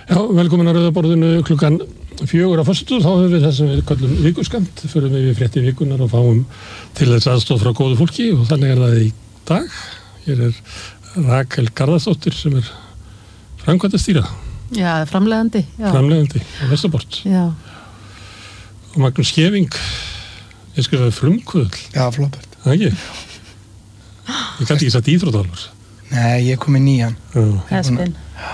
Já, velkomin að Rauðaborðinu klukkan 4 á föstudag, þá höfum við það sem við kallum vikuskamt, förum við fréttir vikunar og fáum til þess aðstoð frá góðu fólki og þannig það í dag. Hér Rakel Garðarsdóttir sem framkvæmdastýra. Já, framleiðandi. Já. Framleiðandi á Vesturport. Já. Og Magnús Skeving, ég skrifaði frumkvöðl. Já, flópert. Það ekki? Ég gæti ekki satt íþróttálfur. Nei, ég kom í nýjan. Hespin.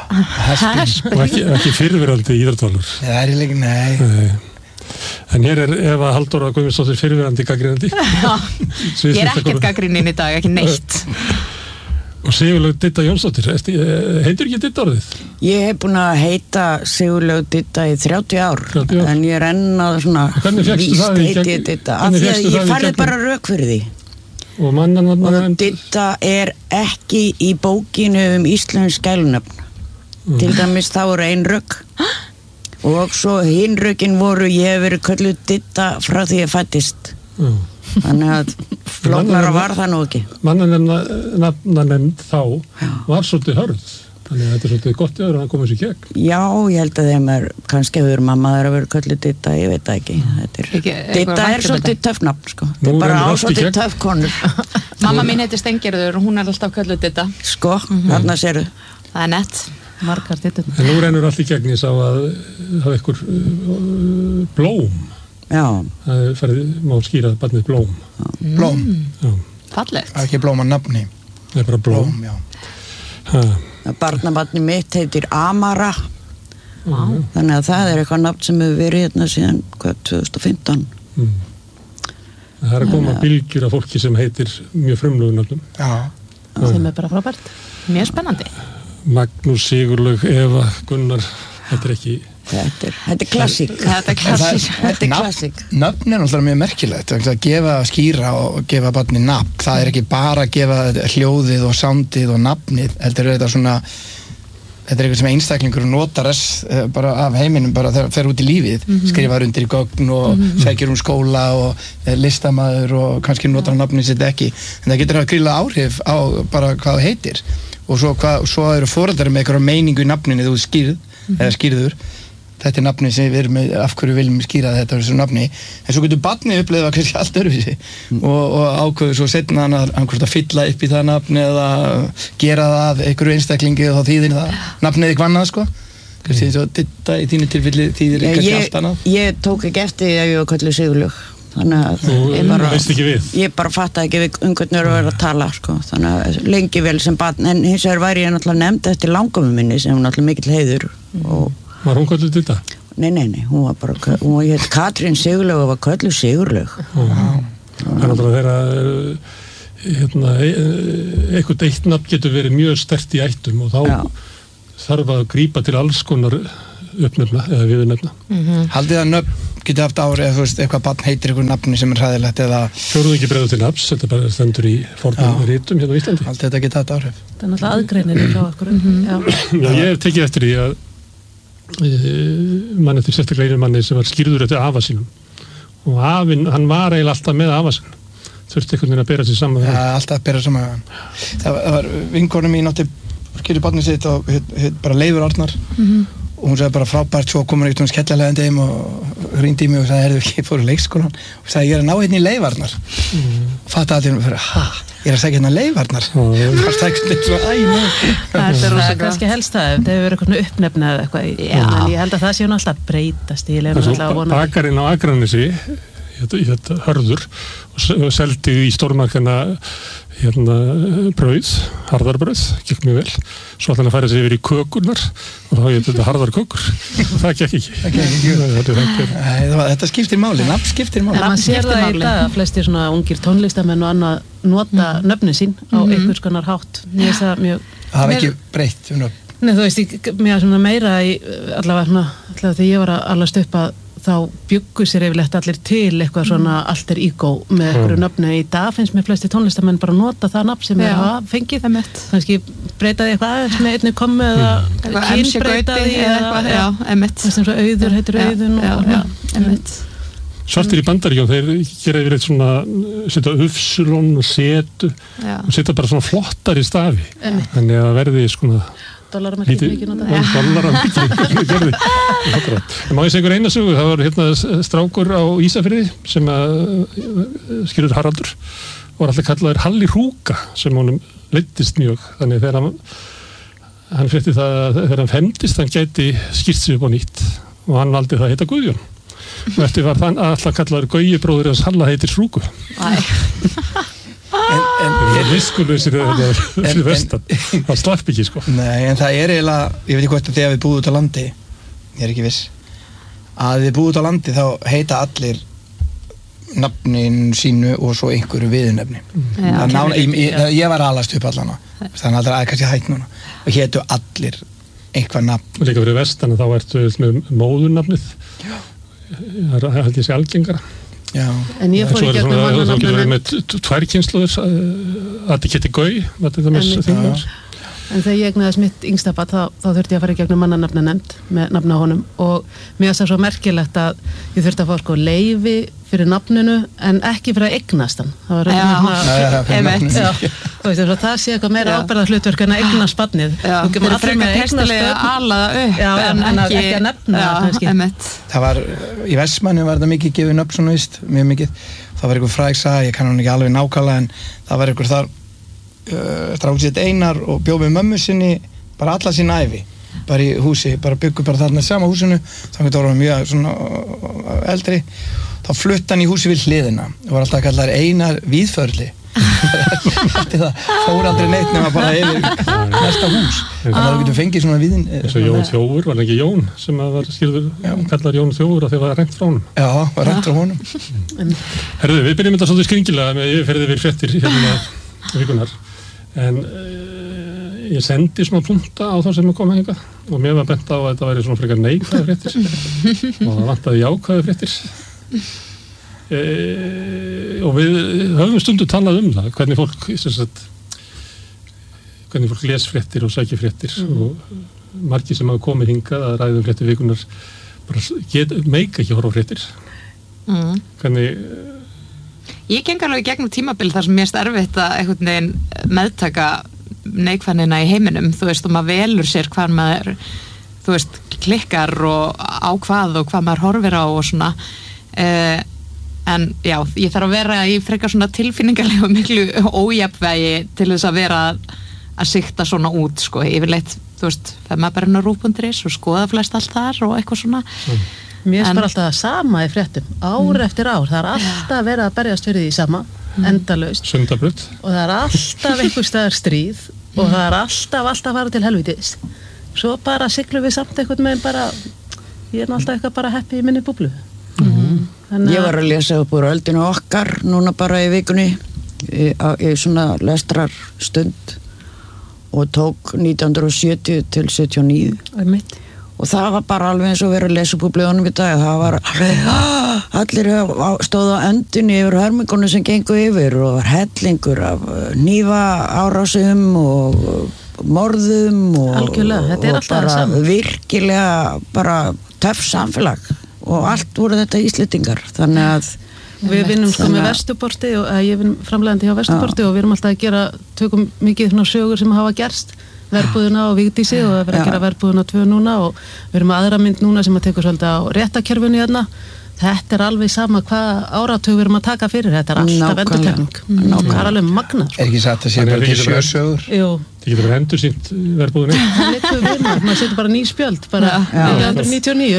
Og ekki fyrrverandi íþróttálfur. Það er ekki, nei. En hér Eva Halldóra Guðmundsdóttir fyrrverandi gagnrýnandi. Ég ekkert gagnrýnin í dag, ekki neitt. Og Sigurlaug Didda Jónsdóttir, heitir ekki Didda orðið? Ég hef búin að heita Sigurlaug Didda í 30 ár, en ég er enn að svona víst heiti ég Didda, af því að ég færði bara rök fyrir því. Og Didda er ekki í bókinu íslensk gælunöfn. Til dæmis þá voru ein rök og svo hinn rökin voru ég hef verið kölluð Didda frá því ég fættist. Þannig að flóknara var það nú ekki. Mannanefnd þá var svolítið hörð. Þannig að þetta svolítið gott í öðru að hann komið sér gegn. Já, ég held að þeim kannski hefur mamma þeirra verið kölluð Didda, ég veit það ekki. Didda svolítið töff nafn, sko. Þetta bara á svolítið töff konur. Mamma mín heitir Steingerður og hún alltaf kölluð Didda. Sko, þarna sérðu. Það nett. Margar Diddur. En nú rennur allt í gegn, ég sá að það ykkur blóm. Já. Það má skýra barnið blóm. Blóm. Já. Fallegt. Það er ekki blóm að nafni. Það er bara blóm. Já. Barnabarnið mitt heitir Amara. Þannig að það er eitthvað nafn sem hefur verið hérna síðan 2015. Það er að koma bylgjur af fólki sem heitir mjög frumlögu nafnum. Já. Sem er bara frábært. Mjög spennandi. Magnús, Sigurlaug, Eva, Gunnar, þetta er ekki... Þetta er klassík. Þetta er klassík. Nafn er náttúrulega mjög merkilegt. Að gefa, skýra og gefa barni nafn. Það er ekki bara að gefa hljóðið og soundið og nafnið. Þetta er eitthvað sem einstaklingur notar bara af heiminum bara þegar fer út í lífið. Skrifar undir í gögn og sækir skóla og listamaður og kannski notar nafnið sitt ekki. En það getur að grilla áhrif á bara hvað það heitir. Og svo eru foreldrar með eitthvað meiningu í nafninu þú skýrð eða skýrður. Þetta er nafni sem við erum með, af hverju viljum skýra þetta þessu nafni. En svo getur barnið uppleiða kannski allt öðruvísi og ákveður svo seinna hann hvort að fylla upp í það nafni eða gera það að einhverju einstaklingi og þá þýðir það nafnið eitthvað annað, sko. Kannski eins og þetta í þínu tilfelli þýðir kannski allt annað. Ég tók ekki eftir ef ég var kölluð Sigurlaug. Þannig að ég bara fattaði ekki við hvernig að vera að tala, sko. Þannig að lengi vel sem barn, en hins vegar væri ég náttúrulega nefnd eftir langömmu minni sem náttúrulega mikill heiður og Var hún kölluð Didda? Nei, hún var bara, hún heit Katrín Sigurlaug og var kölluð Sigurlaug. Það er náttúrulega þegar eitthvað eitt nafn getur verið mjög sterkt í ættum og þá þarf að grípa til alls konar uppnefna eða viðurnefna. Haldið að nöfn geti haft ári eða þú veist, eitthvað barn heitir einhver nafni sem hræðilegt eða... Fjóruðu ekki breiðu til nafns, þetta bara stendur í fornum rítum hérna á Íslandi. Haldið þetta geti haft áhrif. Það er náttúrulega aðgreinir frá okkur. Já, ég hef tekið eftir því að mann eftir sérstaklega einu manni sem var skýrður eftir afa sínum og afinn, hann var eiginlega alltaf með afa sinn þurfti einhvern veginn að bera sig saman alltaf að bera saman við hann það var vinkonu mín átti skýrði barnið sitt og heit bara Leifur Arnar og hún sagði bara frábært svo komur einhvern veginn skellilega heim og hringdi í mig og sagði heyrðu ekki fóru leikskólan og sagði ég er að ná hérna í Leif Arnar og fattaði allir fyrir ég er að segja hérna Leif Arnar það er kannski helst það ef það hefur verið eitthvað uppnefna eða eitthvað en ég held að það sé hún alltaf breytast í bakarinn á Akranesi Hörður og seldi í stórmarkana brauð, harðarbrauð gekk mjög vel, svo ætlaði hann að færa sig yfir í kökurnar og þá ég þetta harðarkökur og það gekk ekki þetta skiptir máli, nafn skiptir máli en maður sér það í dag að flestir svona ungir tónlistamenn og annað nota nöfnin sín á einhvers konar hátt það hafa ekki breytt Nei, þú veist, mér svona meira allavega þegar ég var að alast upp að þá bjuggu sér yfirleitt allir til eitthvað svona alter ego með einhverju nöfnu í dag finnst mér flesti tónlistamenn bara nota það nafn sem hafa fengið kannski breytaði eitthvað með einni komu eða kynbreytaði eða eitthvað sem svo auður heitir auðun Svartir í Bandaríkjum, þeir gera yfirleitt svona setja ufsulon og setu og setja bara svona flottar í stafi þannig að verði svona Dollaramerki mikið notað. Dollaramerki gerði. En má ég segja ykkur eina sögu, það var hérna strákur á Ísafirði sem skilur Haraldur og var alltaf kallaður Halli Hrúka sem honum leiddist mjög, þannig þegar hann frétti það að þegar hann femdist hann gæti skýrt sig upp á nýtt og hann valdi það að heita Guðjón og eftir var þann alltaf kallaður Gauji bróðir hans Halla heitir Hrúku. En riskuleysir fyrir vestan það slapp ekki sko. Nei, en það eiginlega, ég veit ekki hvort að þegar við búum út á landi, ég ekki viss að við búum út á landi þá heita allir nafnin sínu og svo einhverju viðnefni. Ég var alast upp allana þannig að það er kannski hætt núna og hétu allir einhver nafn. Og líka fyrir vestan þá ertu með móðurnafnið það held ég sé algengara. Já. En ég fór í gegnum mannanafnið. Þú getur verið með tvær kynslóðir að þið geti Gauji, þetta er það með þingum. En þegar ég egnaðist mitt yngsta barn þá þurfti ég að fara í gegnum mannanafnanefnd með nafna á honum og mér finnst það svo merkilegt að ég þurfti að fá sko leyfi fyrir nafninu en ekki fyrir að eignast hann. Það var það sé eitthvað meira ábyrgðarhlutverk en að eignast barnið. Þú getur frekar testilega að ala það upp en ekki að nefna það. Það var, í Vestmanni var það mikið gefið nöfn svona vist, mjög mikið. Það var einhver fræg saga, ég kann hann ekki alveg nákvæmlega en það var einhver þar stráksett Einar og bjó með mömmu sinni bara alla sín ævi bara í húsi, bara byggu bara þarna sama húsinu þannig að það var mjög svona eldri þá flutt hann í húsi við hliðina og var alltaf að kalla þær Einar Víðförli það fór aldrei neitt nema bara yfir næsta hús þannig að þú getur fengið svona víðin eins og Jón Þjófur, var ekki Jón sem að var skilður, kallar Jón Þjófur að þeir var reynt frá honum. Já, var reynt frá honum. Herðu, við byrjum þetta svolítið skringilega með yfirferði við fréttir hérna vikunar en ég sendi svona punta á það sem koma hingað og mér var bent á að þetta væri svona frekar neikvæðar fréttir og það vantaði jákvæðar fréttir og við höfum stundu talað það hvernig fólk les fréttir og sækir fréttir og margir sem hafa komið hingað að ræðum fréttir vikunar bara meika ekki horfa á fréttir hvernig Ég geng alveg í gegnum tímabil þar sem mér er erfitt að einhvern veginn meðtaka neikvæðnina í heiminum, þú veist, og maður velur sér hvað maður, þú veist, klikkar og á hvað og hvað maður horfir á og svona. En já, ég þarf að vera í frekar svona tilfinningarlega miklu ójafnvægi til þess að vera að sikta svona út, sko, yfirleitt, þú veist, þegar maður bara inn á rúf.is og skoða flest allt þar og eitthvað svona. Mér er bara alltaf það sama í fréttum, ár eftir ár, það er alltaf verið að berjast fyrir því sama, endalaust. Sundabraut. Og það er alltaf einhver staðar stríð og það er alltaf að fara til helvítis. Svo bara siglum við samt einhvern veginn bara, ég er alltaf eitthvað bara happy í minni búblu. Ég var að lesa upp úr öldinu okkar, núna bara í vikunni, í svona lestrarstund og tók 1970 til 79. Og það var bara alveg eins og verið að lesa upp úr blöðunum í dag, það var allir stóð á öndinni yfir hörmingunum sem gengu yfir og var hellingur af hnífa árásum og morðum og bara virkilega bara töff samfélag og allt voru þetta Íslendingar, þannig að við vinnum sko með Vesturporti og ég vinn framleiðandi hjá Vesturporti og við erum alltaf að tökum mikið sögur sem hafa gerst verbúðuna og Vigdísi og það verður að gera verbúðuna 2 núna og við erum aðra mynd núna sem að tekur svolítið á réttakerfinu hérna. Þetta er alveg sama hvað áratug við erum að taka fyrir, þetta er alltaf endurtekning. Það er alveg magnað. Er ekki satt að sé bara til 7 sögur? Jú. Það getur verið endursýnt verbúðunni. Það leikur við maður setur bara ný spjöld, bara 1999.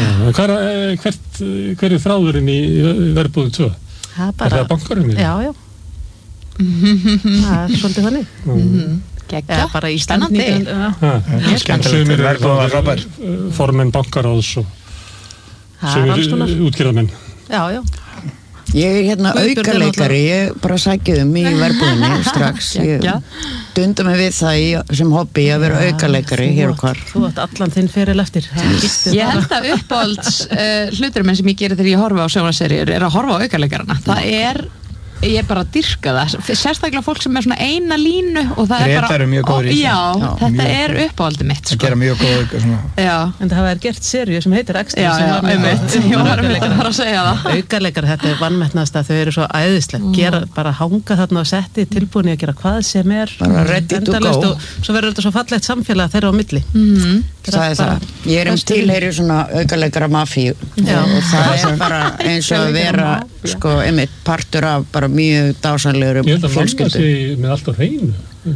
Hver er þráðurinn í verbúðu 2? Er það bankarinn? Já. Það er svolítið þannig. Gekkja, bara Íslandi skemmtilegt verbúðar formenn bankaráðs og sumir útgerðarmenn. Já. Ég er hérna aukaleikari, ég bara sækið í verbúðinni strax. Ég dunda mig við það sem hobby að vera aukaleikari hér og hvar. Þú átt allan þinn feril eftir. Ég held að uppáhalds hluturinn sem ég gerir þegar ég horfa á sjónvarpsseríur er að horfa á aukalekarana. Það er ég bara dyrka það, sérstaklega fólk sem er svona eina línu og það er bara mjög góður í þessu. já, þetta er uppáhaldið mitt það gera mjög góð svona. Já. En það hafa gert seríu sem heitir Extra Já, ég var að segja það Aukaleikar, þetta er vannmettnast að þau eru svo æðisleg, gera bara hanga þarna og setti tilbúin í að gera hvað sem er bara ready to go og svo verður þetta svo fallegt samfélag þeirra á milli það er það, ég er tilheyri svona aukaleikara mafíu og það er bara eins og að vera sko, einmitt, partur af bara mjög dásanlegur ég held að mamma sé með allt á hreinu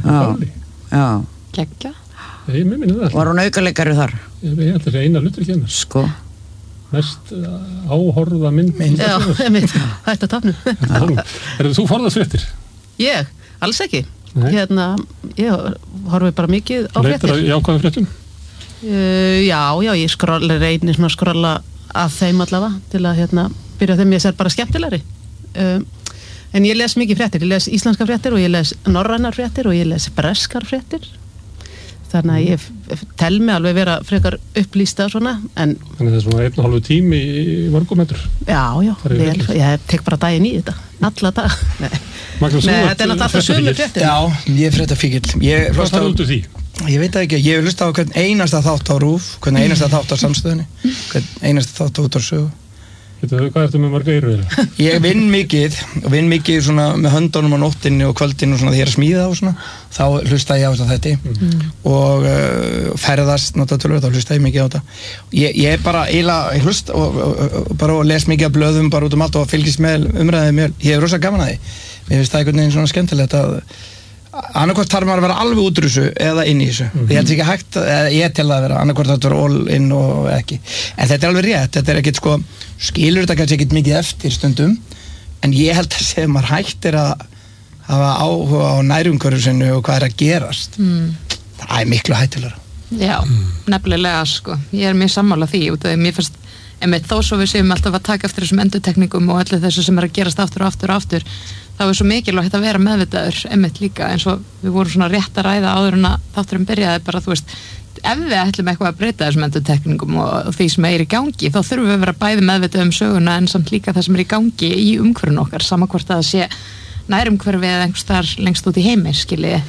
já geggja var hún aukaleikari þar? ég held að það sé eina hlutur hérna sko mest áhorfa mynd já, einmitt, hætt að tafnu þú forðast fréttir? Ég? Alls ekki ég horfi bara mikið á fréttir leitar að jákvæðum fréttum? Já, ég reyni svona að skrolla af þeim allavega til að byrja þeim ég sér bara skemmtilegri en ég les mikið fréttir, ég les íslenska fréttir og ég les norrænar fréttir og ég les breskar fréttir þannig að ég tel mig alveg vera frekar upplýsta svona en þannig það er svona 1,5 tími í morgumentur já, vel, ég tek bara daginn í þetta alla dag Magnús, þetta er náttúrulega alltaf sömu fréttir já, ég er fréttafíkill hvað þarf út úr því? Ég veit ekki, ég hef hlustað á hvern einasta þátt á RÚV, hvern einasta þátt á Samstöðinni, hvern einasta þátt á Út á sögu. Hvað ertu með marga eyru? Ég vinn mikið svona með höndunum á nóttinni og kvöldinu og svona þegar ég er að smíða og svona, þá hlusta ég á þetta og ferðast náttúrulega, þá hlusta ég mikið á þetta. Ég er bara ég hlusta og bara les mikið af blöðum bara út allt og fylgist með umræðið mér. Ég hef rosa gaman að því. Mér finnst það einhvern veginn svona skemmtilegt að annarkvort þarf maður að vera alveg út úr þessu eða inn í þessu. Ég held ekki hægt, ég tel að vera annarkvort að vera all in og ekki. En þetta er alveg rétt, þetta er ekkit sko, skilur þetta kannski ekkit mikið eftir stundum, en ég held að sem maður hættir að hafa áhuga á nærumhverfinu sinu og hvað er að gerast. Það er miklu hættulegra. Já, nefnilega sko. Ég er mjög sammála því út af því mér finnst einmitt þó svo við séum alltaf að taka eftir þessum endurtekningum og öllu þessu sem er að gerast aftur og aftur og aftur þá er svo mikilvægt að vera meðvitaður einmitt líka eins og við vorum svona rétt að ræða áður en að þátturinn byrjaði bara þú veist ef við ætlum eitthvað að breyta þessum endurtekningum og því sem er í gangi þá þurfum við að vera bæði meðvitað söguna en samt líka það sem er í gangi í umhverfinu okkar sama hvort að það sé nærumhverfi eða einhvers þar lengst út í heimi skiljiði.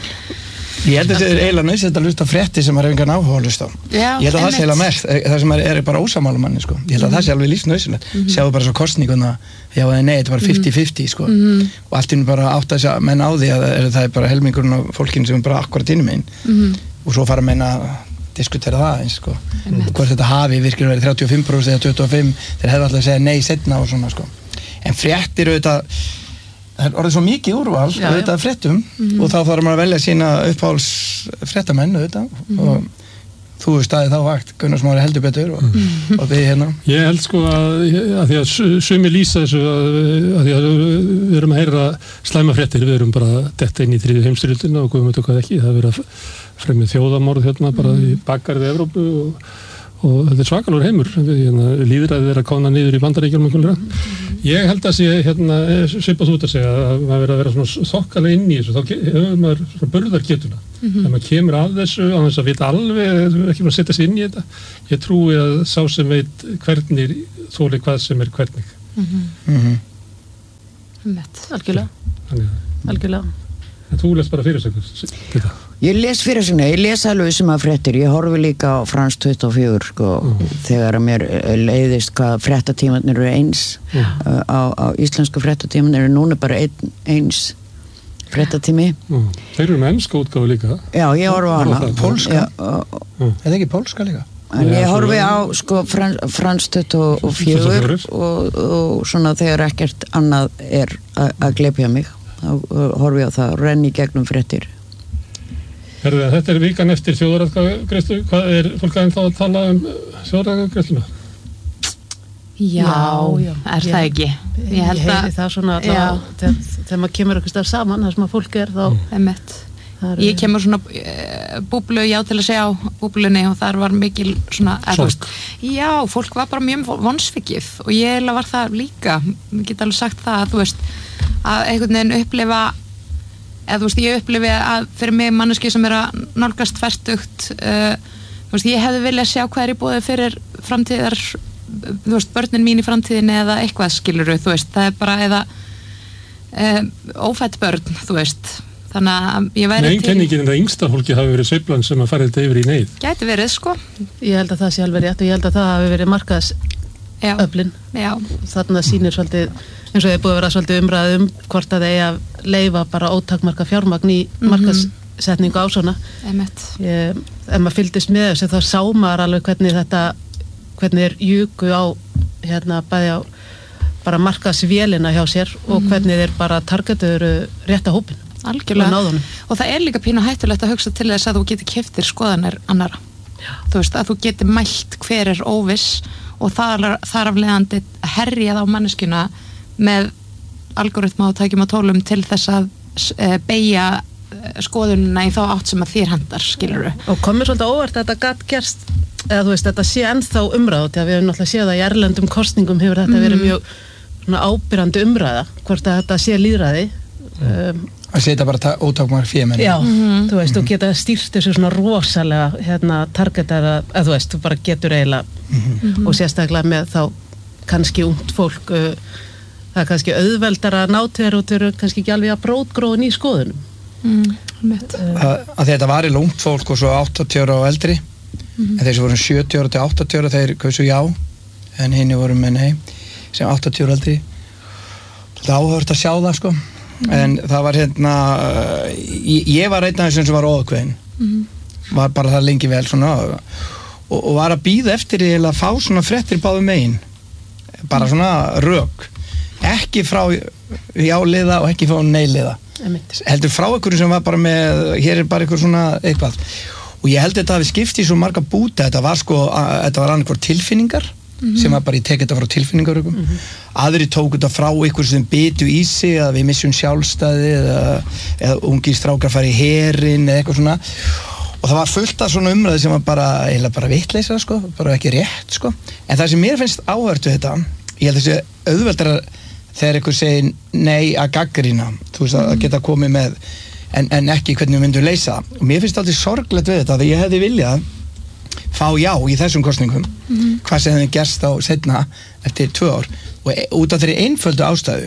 Ég held að þetta er eiginlega nauðsynlegt að hlusta á fréttir sem maður hefur engan áhuga að hlusta á. Ég held að það sé eiginlega mest, það sem er bara ósammála manni sko. Ég held að það sé alveg lífsnauðsynlegt. Sjáðu bara svo kosninguna, já eða nei, þetta var 50-50 sko. Og allt í nú bara átt að menn á því að það er bara helmingurinn af fólkinu sem er bara akkurat innum einn. Og svo fara menn að diskutera það eins sko. Hvort þetta hafi virkilega verið 35% eða 25%, þeir hefðu alltaf að segja nei seinna og svona sko. En fréttir auðvitað það er orðið svo mikið úrval auðvitað fréttum og þá þarf maður að velja sína uppáhalds fréttamenn auðvitað og þú er staðið þá vakt Gunnar Smári heldur betur og við hérna. Ég held sko að því að sumi lýsa þessu að því að við erum að heyra slæma fréttir, við erum bara detta inn í 3. heimsstyrjöldina og guðum þetta hvað ekki, það er verið að fremja þjóðamorð hérna bara í bakgarði Evrópu og þetta er svakalur heimur, líðræðið er að kána niður í Bandaríkjunum ég held að sé svipað út að segja að maður verið að vera svona þokkalega inn í þessu, þá hefur maður svona burðargetuna þegar maður kemur að þessu á þess að vita alveg, ekki maður setja sig inn í þetta ég trúi að sá sem veit hvernig þóli hvað sem er hvernig Algjörlega En þú les bara fyrirsögnur Ég les fyrirsögnur, ég les alveg sem að fréttir ég horfi líka á Frans 24 sko, þegar að mér leiðist hvað fréttatímarnir eru eins á íslensku fréttatímarnir eru núna bara eins fréttatími Þeir eru með enska útgáfu líka Já, ég horfi á hana Pólska? Er það ekki pólska líka? En ég horfi á sko Frans 24 og svona þegar ekkert annað er að glepja mig þá horfi ég á það og renni gegnum fréttir Þetta er vikan eftir þjóðaratkvæðagreiðslu hvað er fólk aðeins þá að tala þjóðaratkvæðagreiðsluna? Já, er það ekki? Ég heyri það svona þegar maður kemur eitthvað starf saman þar sem að fólk er þá Ég kemur svona búblu já til að segja á búblunni og þar var mikil svona Já, fólk var bara mjög vonsvikið og ég var það líka ég get alveg sagt það að þú veist að einhvern veginn upplifa eða þú veist, ég upplifi að fyrir mig manneski sem er að nálgast fertugt þú veist, ég hefði viljað sjá hvað er í boði fyrir framtíðar þú veist, börnin mín í framtíðinni eða eitthvað skiluru, þú veist, það er bara ófætt börn, þú veist. Þannig að ég væri Nei, kenningin að yngsta fólki hafi verið sveiflan sem að fara þetta yfir í neyð. Gæti verið, sko. Ég held að það sé alveg rétt og ég held að það hafi verið markaðsöflin. Já. Þannig að sýnir svolítið, eins og ég búið að vera svolítið umræð hvort að eigi að leyfa bara ótakmarka fjármagn í markaðssetningu á svona. Ef maður fylgdist með þessu þá sá maður alveg hvernig júku á, bæði á bara markaðsvélina hjá sér og hvernig þeir bara targetuðu rétta hópin. Algjörlega, og það líka pínu hættulegt að hugsa til þess að þú getur keyptir skoðanir annara. Þú veist, að þú getur mælt hver óviss og þar af leiðandi herjað á manneskjuna með algoritma og tækjum og tólum til þess að beygja skoðunina í þá átt sem að þér hendar, skilurðu. Og komur svolítið óvart að þetta gat gerst, eða þú veist, þetta sé ennþá umræðu, því að við höfum náttúrulega séð að í erlendum kosningum hefur þetta verið mjög ábyrrandi umræða, hvort að þetta sé lýðræði. Að setja bara ótakmark fémenn. Já, þú veist, þú geta stýrt þessu svona rosalega targetara, eða þú veist, þú bara getur eiginlega og sérstaklega með þá kannski ungt fólk, það er kannski auðveldara að ná þér og þau eru kannski ekki alveg að brótgróin í skoðunum. Að þetta var í ungt fólk og svo 80 ára og eldri, en þeir sem voru 70 ára til 80 ára, þeir kausu já, en hinni voru með nei, sem 80 ára eldri. Þetta áhört að sjá það, sko. En það var ég var einn af þessum sem var óákveðinn, var bara það lengi vel svona og var að bíða eftir að fá svona fréttir báðum megin, bara svona rök, ekki frá jáliða og ekki frá neiliða, heldur frá einhverjum sem var bara með, hér er bara einhver svona eitthvað, og ég held þetta að við skipti svo marga búta, þetta var annað hvort tilfinningar sem var bara ég tek þetta frá tilfinningarökum aðri tók þetta frá ykkur sem bitu í sig að við missum sjálfstæði eða ungir strákar fara í herinn eða eitthvað svona og það var fullt af svona umræði sem var bara vitleysa sko, bara ekki rétt sko en það sem mér finnst áhört við þetta ég held þessi auðveldar þegar ykkur segir nei að gagnrýna þú veist að geta komið með en ekki hvernig við myndum leysa og mér finnst alltaf sorglegt við þetta því ég hefði viljað fá já í þessum kosningum hvað sem hefði gerst á seinna eftir 2 ár og út af þeirri einföldu ástæðu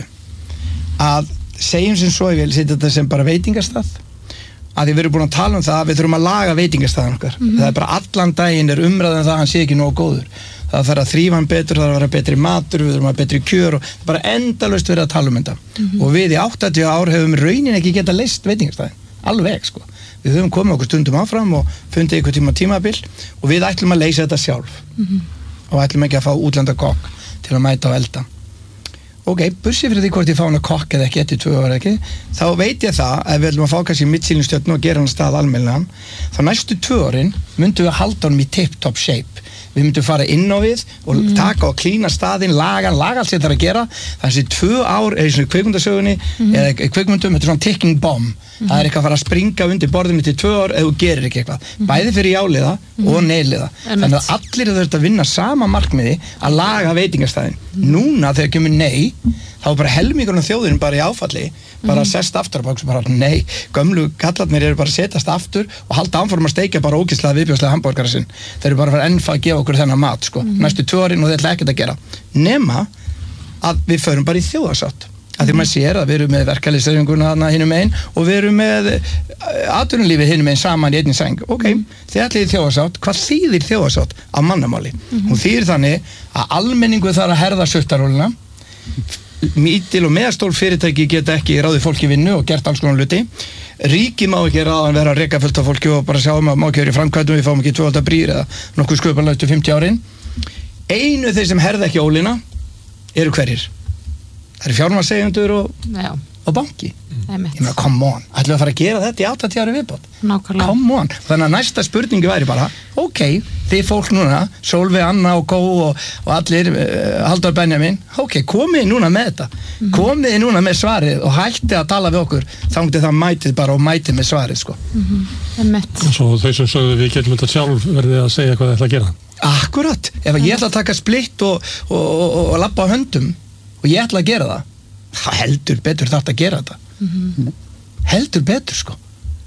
að segjum sem svo ég vil setja þetta sem bara veitingastað að við erum búin að tala um það að við þurfum að laga veitingastaðan okkar það er bara allan daginn er umræðan það að hann sé ekki nógu góður það þarf að þrífa hann betur, það þarf að vera betri matur við þurfum að betri kjör og það er bara endalaust verið að tala um þetta og við í 80 ár hefum raunin ekki geta leyst veitingastaðin alveg sko við höfum komið okkur stundum áfram og fundið ykkur tímabil og við ætlum að leysa þetta sjálf og ætlum ekki að fá útlenda kokk til að mæta á elda ok, bursið fyrir því hvort ég fá hana kokk eða ekki eftir 2 ára ekki þá veit ég það að við ætlum að fá kannski Michelin-stjörnu og gera hann stað almennilegan þá næstu 2 árin myndum við að halda honum í tip-top shape við myndum fara inn á við og taka og klína staðinn, laga allt sem það er að gera þannig að 2 ár er í svona kvikmyndasögunni eða kvikmyndum, þetta er svona ticking bomb það er eitthvað að fara að springa undir borðinu til 2 ár ef þú gerir ekki eitthvað bæði fyrir jáliða og neiliða þannig að allir þurft að vinna sama markmiði að laga veitingastæðin núna þegar kemur nei þá er bara helmingurinn þjóðurinn bara í áfalli bara sest aftur og bara nei gömlu kallarnir eru bara að setjast aftur og halda áfram að steikja bara ógeðslega viðbjóðslega hambúrgara sinn þeir eru bara að fara ennfà að gefa okkur þennan mat sko næstu 2 árin og þeir ætla ekkert að gera nema að við förum bara í þjóðarsátt að því maður sér að við erum með verkalýðshreyfinguna þarna hinum megin og við erum með atvinnulífið hinum megin saman í einni sæng ok, þið ætlið í þjóðarsátt hvað þýðir þjóðarsátt á mannamáli hún þýðir þannig að almenningu þarf að herða sultarólina mítil og meðastól fyrirtæki geta ekki ráðið fólki vinnu og gert alls konar hluti ríki má ekki ráðan vera að reka fullt af fólki og bara sjá má ekki verið í framkvæmdum við fáum ekki 2 brýr eða nokkuð sköpunlega eftir 50 árin einu þeir sem herða ekki ólina eru hverjir það eru fjármagnseigendur og banki ég meina come on, ætlum við að fara að gera þetta í 80 ári viðbót come on, þannig að næsta spurningi væri bara ok, þið fólk núna Sólveig, Anna og Kó og allir Halldór Benjamin, ok, komið núna með þetta komið núna með svarið og hætti að tala við okkur þangtið það mætið bara og mætið með svarið sko Svo þau sem sögðu við getum þetta sjálf verðið að segja hvað það ætla að gera Akkurat, ef ég ætla að taka splitt og labba á höndum og ég ætla að gera það heldur betur þarft að gera þetta heldur betur sko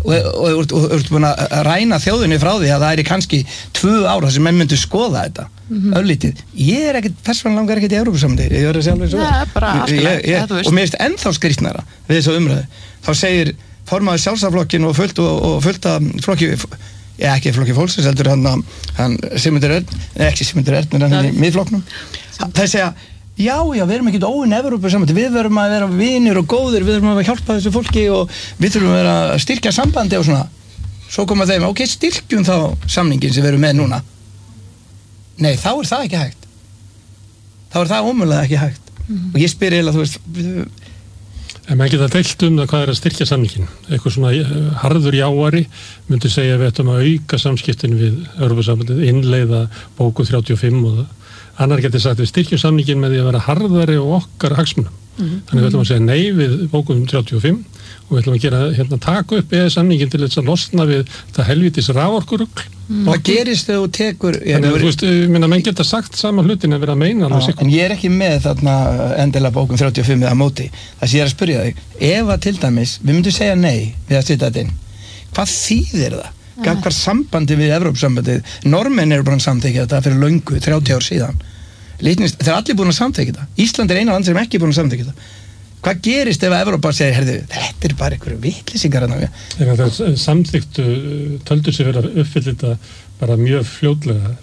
og þú ert búin að ræna þjóðinni frá því að það er kannski 2 ár þar sem menn myndu skoða þetta örlítið. Ég er ekkert, persónulega langar ekkert í Evrópusambandið, ég verður sjálfur svo. Nei, bara allt og mér finnst ennþá skrýtnara við þessu umræðu. Þá segir formaður Sjálfstæðisflokkin og fullt af flokki, ekki flokki fólksins, heldur hann Sigmundur Ernir, ekki Sigmundur Ernir, hann í miðflokknum. Það segja, já, við erum ekkert óin Evrópusambandið, við verum að vera vinir og góðir, við verum að hjálpa þessu fólki og við þurfum að vera að styrkja sambandi og svona. Svo koma þeim, ok, styrkjum þá samningin sem við erum með núna. Nei, þá er það ekki hægt. Þá er það ómögulega ekki hægt. Og ég spyr eiginlega, þú veist... En maður geta deilt það hvað að styrkja samningin. Eitthvað svona harður jáari myndi segja við ættum að auka samskiptin við Evrópusambandið, innleiða bókun 35 og það. Annar getur sagt við styrkjum samningin með því að vera harðari og okkar hagsmunum. Þannig við ætlum að segja nei við bókun 35 og við ætlum að gera taka upp samningin til þess að losna við það helvítis raforkurugl. Hvað gerist þegar þú tekur... Þannig að þú veist, menn geta sagt sama hlutin en vera að meina alveg sikur. En ég er ekki með þarna endilega bókun 35 eða móti. Það sem ég er að spyrja þig, ef að til dæmis við myndum segja nei við að setja þetta inn, hvað þýðir það? Hvað sambandi við Evrópusambandið? Normenn eru búin að samþykkja þetta fyrir löngu, 30 ár síðan. Þeir eru allir búin að samþykkja þetta. Ísland er eina land sem ekki búin að samþykkja þetta. Hvað gerist ef Evrópa segir, herðu, þetta er bara einhverju vitleysingar hérna? Það samþykktu, töldu sig vera að uppfylla þetta bara mjög fljótlega.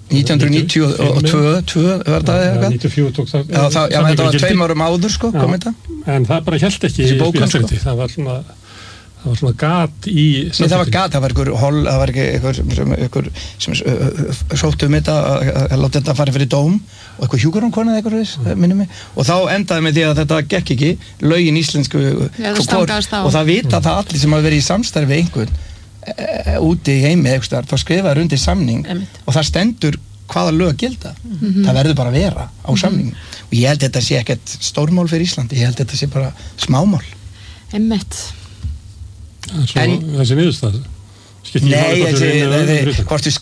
1992 var það eitthvað? 94 tók það. Já, þetta var 2 árum áður, sko, kom þetta. En það bara hélt ekki í bókun. Það var svona gat í samþykktinni. Nei, það var gat, það var einhver sem sóttu þetta að láta þetta fara fyrir dóm og eitthvað hjúkrankona eða eitthvað minnum mig og þá endaði með því að þetta gekk ekki lögin íslensku og það vita það allir sem hafa verið í samstarfi við einhvern úti í heimi eitthvað þá skrifaður undir samning og það stendur hvaða lög gilda það verður bara að vera á samning og ég held þetta sé ekkert stórmál fyrir Íslandi ég held þetta sé bara smámál Þessi niðurstað Nei, hvort við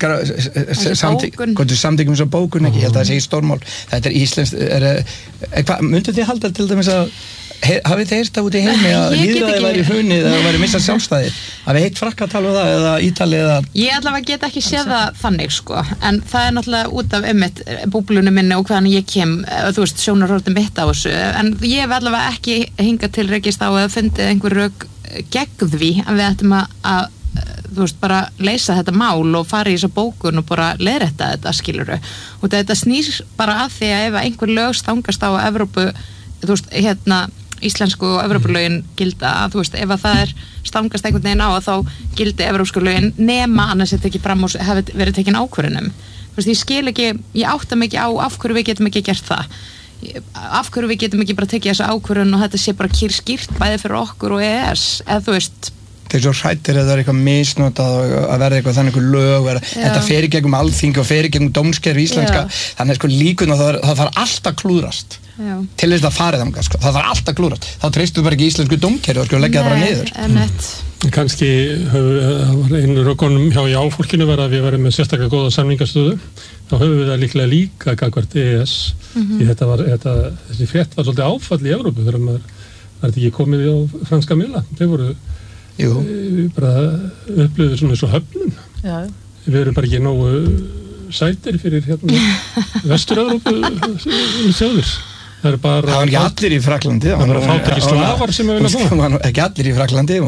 samþykjum svo bókun ekki, ég held að það sé stórmál þetta er íslenskt myndu þið halda til dæmis að hafið þið heyrt það út í heimi að lýðræði væri hrunið eða væri missað sjálfstæði að við heitt frakka tala um það eða ítali eða Ég allavega get ekki séð það þannig sko en það er náttúrulega út af búblunum minni og hvaðan ég kem þú veist sjónarhortum mitt á þessu en ég hef allavega ekki hingað til rekist á eða fundið einhver rök gegn því að við ættum að þú veist, bara leysa þetta mál og fara í þessa bókun og bara leiðrétta þetta, skilurðu. Og þetta snýr bara að því að ef einhver lög stangast á Evrópu, þú veist, íslensku og Evrópulögin gilda, þú veist, ef að það er stangast einhvern veginn á að þá gildi evrópsku lögin nema annars er tekið fram og hefur verið tekin ákvörðunum. Þú veist, ég skil ekki, ég átta mig ekki á af hverju við getum ekki gert það. Af hverju við getum ekki bara tekið þessa ákvörðun og þetta sé bara kýrskýrt bæði fyrir okkur og EES, eða þú veist þeir svo hrættir að það er eitthvað misnotað að verða eitthvað þannig einhver lög þetta fer í gegnum alþingi og fer í gegnum dómskerfi íslenska þannig sko líkun og það þarf alltaf klúðrast til þess að farið þangað sko. Það þarf alltaf klúðrast þá treystum við bara ekki íslensku dómkerfi og sko leggja það bara niður Kannski var einu rökunum hjá jáfólkinu var að við varum með sérstaklega góða samningastöðu þá höfum við það líka gagnvart EES því þessi frétt var svolítið áfall í Evrópu þegar maður var þetta ekki komið á franska miðla þeir voru bara upplöðu svona svo höfnum við erum bara ekki nógu sætir fyrir Vestur-Evrópu þjóðir það er bara það var ekki allir í Fraklandi það var fátt ekki slafar sem að vilja koma ekki allir í Fraklandi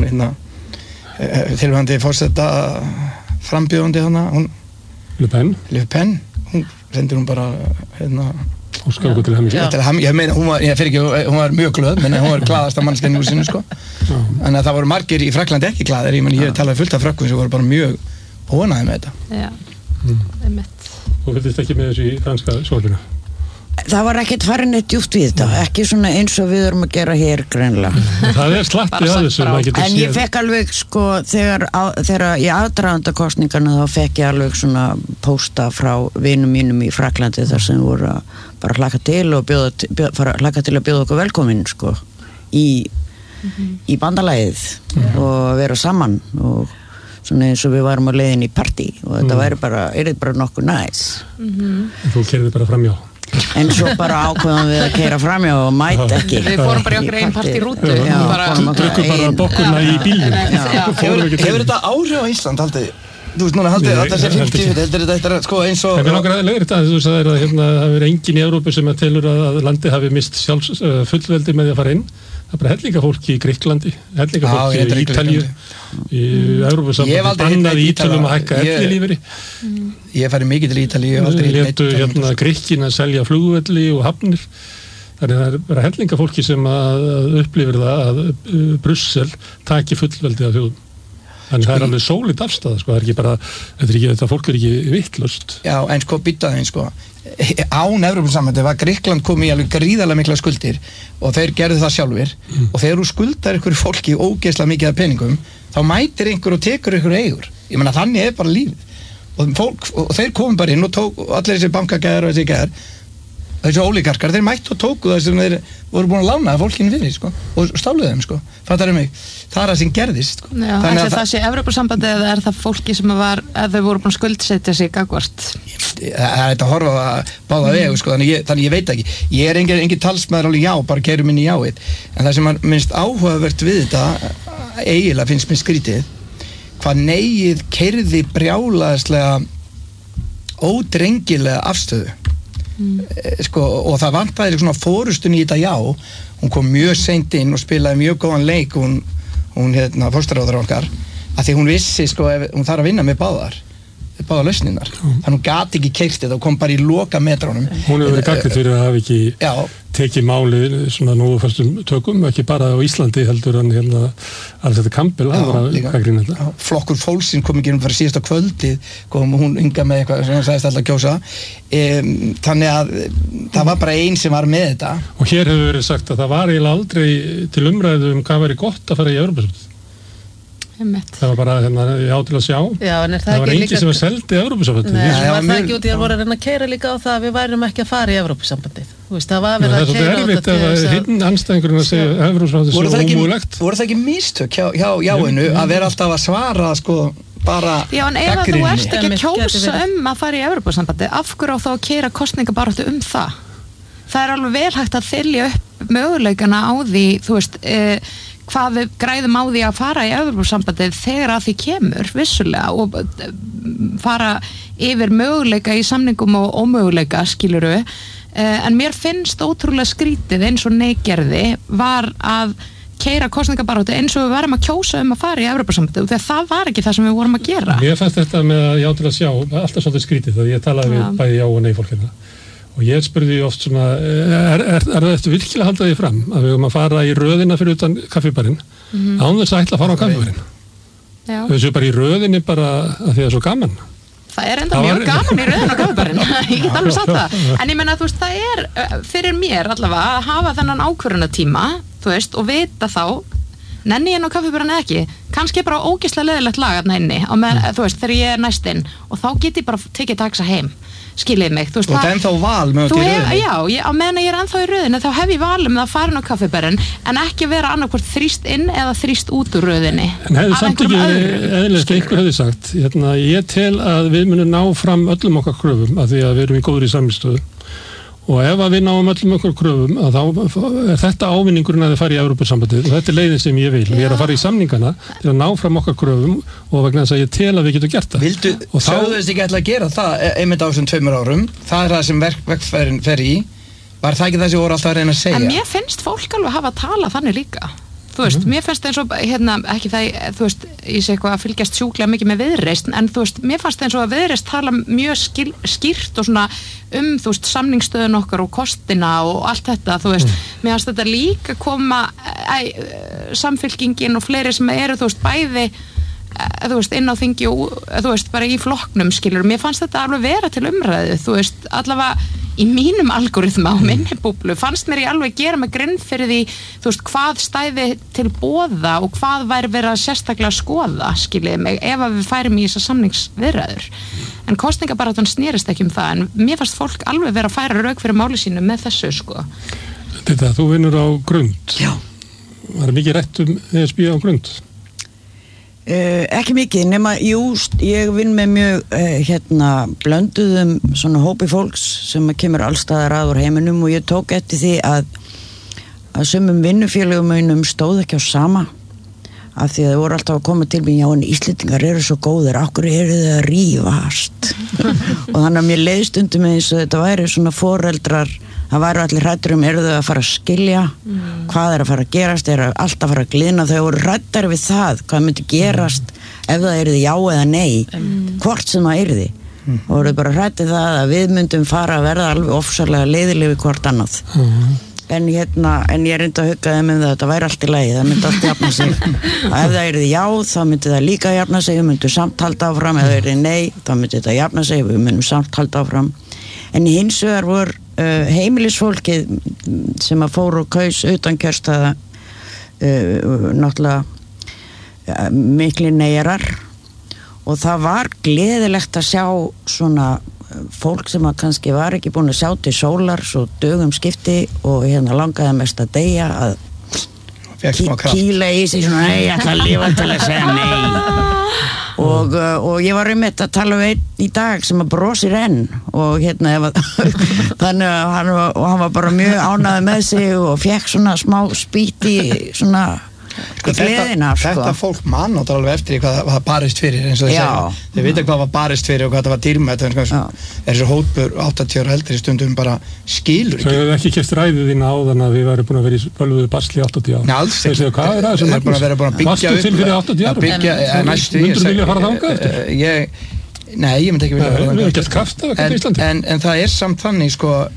tilvægandi fórseta frambjóðandi hana Le Pen hún sendir hún bara Óskar okkur til hamingju. Ég meina, hún var mjög glöð, hún var glaðasta mannskja í húsinu, sko. En það voru margir í Fraklandi ekki glaðir, ég talaði fullt af frökkum sem voru bara mjög óánægðir með þetta. Já, einmitt. Þú fylgdist ekki með þessu í franska sólina? Það var ekkert farin eitt djúpt við þetta, ekki svona eins og við erum að gera hér greinlega. Það er slatti að þessu. En ég fekk alveg, sko, þegar í aðdragandakosningarna þá fekk ég alveg svona pósta frá vinum mínum í Fraklandi þar sem voru að bara hlakka til að bjóða okkur velkomin, sko, í bandalagið og vera saman og svona eins og við varum á leiðin í partí og þetta væri bara nokkuð næs. Þú keyrði bara framjá. En svo bara ákveðum við að keyra framjá og mæta ekki. Við fórum bara í okkur einn part í rútu. Drukkum bara bokkurna í bílinn. Hefur þetta áhrif á Ísland haldið? Þú veist núna haldið að þessi 50, þetta sko eins og... En við langar að leiðir þetta, þú sagðir að það er enginn í Evrópu sem telur að landi hafi mist fullveldi með því að fara inn. Það er bara hellingafólki í Grikklandi, hellingafólki í Ítalíu, í Evrópusambandi, bannaði Ítölum að hækka ellilífeyri. Ég færi mikið til Ítalíu. Létu Grikkina að selja flugvelli og hafnir. Þannig það er bara hellingafólki sem að upplifir það að Brussel taki fullveldi af þjóðum. Þannig það er alveg sólít afstæða, sko. Þetta fólk er ekki vitlaust. Já, en sko byttaði sko. Án Evrópusambandi var Grikkland komið í alveg gríðarlega mikla skuldir og þeir gerðu það sjálfir og þegar þú skuldar ykkur fólki ógeðslega mikið af peningum þá mætir einhver og tekur ykkur eigur. Ég meina þannig er bara lífið og þeir komum bara inn og tók allir þessi bankagæðar og þessi gæðar þessi ólíkarkar, þeir mættu og tóku það sem þeir voru búin að lána fólkinu fyrir sko, og stáluðu þeim sko. Fattarðu mig? Það er það sem gerðist sko. Já, ætli það sé Evrópusambandi eða er það fólki sem var, að þau voru búin að skuldsetja sig gagnvart? Það er þetta að horfa að báða vegu sko, þannig ég veit ekki. Ég er engin talsmaður alveg já, bara keyrum inn í jáið. En það sem er minnst áhugavert við þetta, eiginlega finnst mér skrítið, hvað neyið keyrði brjálaðislega ódrengilega afstöðu. Sko, og það vantaði svona fórustun í þetta já, hún kom mjög seint inn og spilaði mjög góðan leik hún fórsturáðara okkar að því hún vissi sko ef hún þarf að vinna með báðar lausninnar þannig hún gat ekki keyrt þetta og kom bara í loka metrónum. Hún hefur verið gagnrýnd fyrir að hafa ekki tekið málið svona nú fyrstum tökum, ekki bara á Íslandi heldur en Alfred Campbell hann var að gagnrýna þetta. Flokkur fólksins kom ekki fyrir síðasta kvöldið kom hún Inga með eitthvað sem hann sagðist alltaf kjósa þannig að það var bara ein sem var með þetta. Og hér hefur verið sagt að það var eiginlega aldrei til umræðu hvað væri gott að fara í Evrópusambandið. Það var bara til að sjá. Já, en það var enginn sem var seldi í Evrópusambandið. Nei, var það ekki út í að voru að reyna að keyra líka á það að við værum ekki að fara í Evrópusambandið. Þú veist, það var verið að keyra á þetta. Það er svolítið erfitt að hinn anstæðingurinn að segja Evrópusambandið svo ómögulegt. Voru það ekki mistök hjá jáinu að vera alltaf að svara sko bara gagnrýni? Já, en ef þú ert ekki að kjósa að fara í Evrópusambandið, af hverju á þá að keyra kosningabaráttu það? Það er alveg vel hægt að þylja upp möguleikana á því, þú veist, hvað við græðum á því að fara í Evrópusambandið þegar að því kemur, vissulega, og fara yfir möguleika í samningum og ómöguleika, skiluru, en mér finnst ótrúlega skrítið eins og neygerði var að keyra kosningabaráttu eins og við varum að kjósa að fara í Evrópusambandið og þegar það var ekki það sem við vorum að gera. Ég fannst þetta með að já til að sjá, alltaf svolítið skrítið, að ég talaði við bæði já og nei fólkina. Og ég spurði oft svona, er þetta virkilega haldið því fram að við höfum að fara í röðina fyrir utan kaffibarinn án þess að ætla að fara á kaffibarinn. Þau séu bara í röðinni bara að því það er svo gaman. Það er enda mjög gaman í röðinu á kaffibarinn, ég get alveg sagt það. En ég meina, þú veist, það er fyrir mér allavega að hafa þennan ákvörðunartíma, þú veist, og vita þá, nenni ég inn á kaffibarinn eða ekki, kannski bara ógeðslega leiðilegt lag þarna inni, þú veist, þegar ég er næst inn, og þá get ég bara tekið taxa heim. Skiljið mig, þú veist, það er ennþá val með þetta í röðinu. Já, á meðan ég er ennþá í röðinu þá hef ég valið með að fara inn á kaffibarinn en ekki vera annarkvort þrýst inn eða þrýst út úr röðinni. En hefði samt ekki eðlilegt einhver hefði sagt, ég tel að við munum ná fram öllum okkar kröfum af því að við erum í góðri samningsstöðu og ef að við náum öllum okkar kröfum að þá er þetta ávinningurinn að þið fara í Evrópusambandið og þetta er leiðin sem ég vil. Ég er að fara í samningana til að ná fram okkar kröfum og vegna þess að ég tel að við getum gert það. Sjáðu þess ekki ætla að gera það einmitt á þessum 2 árum, það er það sem verkferðin fer í, var það ekki það sem voru alltaf að reyna að segja? En mér finnst fólk alveg hafa að tala þannig líka. Þú veist, mér finnst eins og, ekki það, þú veist, ég sé eitthvað að fylgjast sjúklega mikið með Viðreisn, en þú veist, mér fannst eins og að Viðreisn tala mjög skýrt og svona þú veist, samningsstöðun okkar og kostina og allt þetta, þú veist, mér fannst þetta líka koma, Samfylkingin og fleiri sem eru, þú veist, bæði, þú veist, inn á þingi og, þú veist, bara í flokknum, skilur, mér fannst þetta alveg vera til umræðu, þú veist, allavega í mínum algoritma og minni búblu fannst mér ég alveg gera mig grinn fyrir því þú veist hvað stæði til boða og hvað væri verið að sérstaklega skoða skiljiði mig ef að við færum í þessar samningsviðræður en kosningabaráttan snerist ekki það en mér fannst fólk alveg vera að færa rauk fyrir máli sínu með þessu sko. Þetta, þú vinnur á Grund. Já. Var mikið rætt ESB á Grund? Ekki mikið, nema, ég vinn með mjög blönduðum svona hópi fólks sem kemur allstaðar að úr heiminum og ég tók eftir því að sumum vinnufélögum einum stóð ekki á sama af því að þau voru alltaf að koma til mig, já en Íslendingar eru svo góðir, okkur eru þau að rífast og þannig að mér leið stundum eins og þetta væri svona foreldrar, það væru allir hræddir eru þau að fara að skilja hvað er að fara að gerast, alltaf að fara að gliðna, þau voru hræddar við það hvað myndi gerast ef það yrði já eða nei hvort sem það yrði og voru bara hræddið það að við myndum fara að verða alveg ofsalega leiðilegi hvort annað en ég reyndi að hugga þeim þetta væri allt í lagi, það myndi allt jafna sig og ef það yrði já, þá myndi það líka jafna sig, við myndum samt halda áfram ef það yrði nei, þá myndi þetta jafna sig við myndum samt halda áfram en hins vegar voru heimilisfólkið sem að fóru og kaus utan kjörstaða náttúrulega mikli neyjarar og það var gleðilegt að sjá svona fólk sem að kannski var ekki búin að sjá til sólar svo dögum skipti og langaði mest að deyja að kýla í sig svona nei, ég ætla að lifa til að segja nei og ég var einmitt að tala um einn í dag sem að brosir enn og þannig að hann var bara mjög ánægður með sig og fekk svona smá spýti svona gleðina þetta fólk mann átt alveg eftir í hvað það barist fyrir eins og þið segja, þið vita hvað var barist fyrir og hvað það var dýrmætt þessi hópur 80 ára eldri stundum bara skilur ekki. Þau hefðu ekki keypt ræðu þína áðan að við væri búin að vera í bölvuðu basli 80 ára. Nei, alls ekki. Hvað er það sem er búin að byggja upp? Varstu til fyrir 80 ára? Næstu. Myndur þú vilja fara þangað eftir? Nei, ég myndi ekki vilja fara þangað. Við erum ekki kraftaverk í Íslandi. En það er samt þannig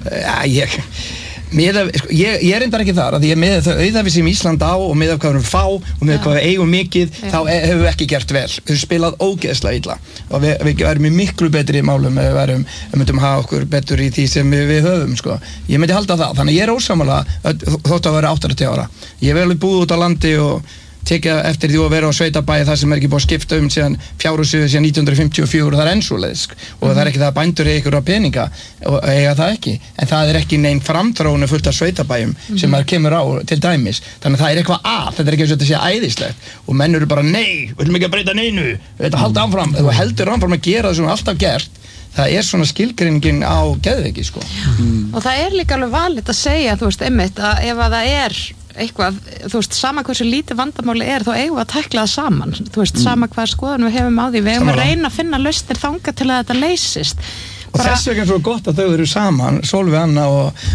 ég reyndar ekki þar að ég með þau auðafi sem Ísland á og með hvað við erum fá og með hvað við eigum mikið þá hefur við ekki gert vel, við hefum spilað ógeðslega illa og við erum í miklu betri málum ef við myndum hafa okkur betur í því sem við höfum ég myndi halda það, þannig ég er ósammála þótt að vera 80 ára ég hef vel búið út á landi og tekja eftir því að vera á sveitabæi það sem ekki búið að skipta síðan fjárhúsið síðan 1954 það er enn svoleiðis og það er ekki það að bændur eiga ykkur á peninga og eiga það ekki en það er ekki neinn framþróun fullt af sveitabæjum sem maður kemur á til dæmis þannig að það er eitthvað þetta er ekki eins og þetta sé æðislegt og menn eru bara nei, við viljum ekki að breyta neinu þetta halda áfram, þú heldur áfram að gera það sem alltaf gert það er svona skilgreiningin á geðveiki og það er líka alveg valið að segja þú veist einmitt að ef að það er eitthvað, þú veist, sama hversu lítið vandamáli er, þá eigum við að tækla það saman þú veist, sama hvað skoðan við hefum á því við eigum að reyna að finna lausnir þangað til að þetta leysist og þess vegna er svo gott að þau eru saman Sólveig Anna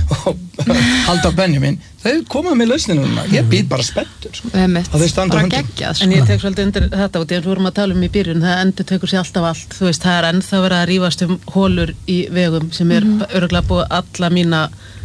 og Halldór Benjamin, þau koma með lausninu ég býð bara spenntur að þau standa geggjað en ég tek svolítið undir þetta og því að við vorum að tala í byrjun það endur tekur sér alltaf allt þú veist, það er ennþá verið að rífast hólur í vegum sem er örugglega búið alla mína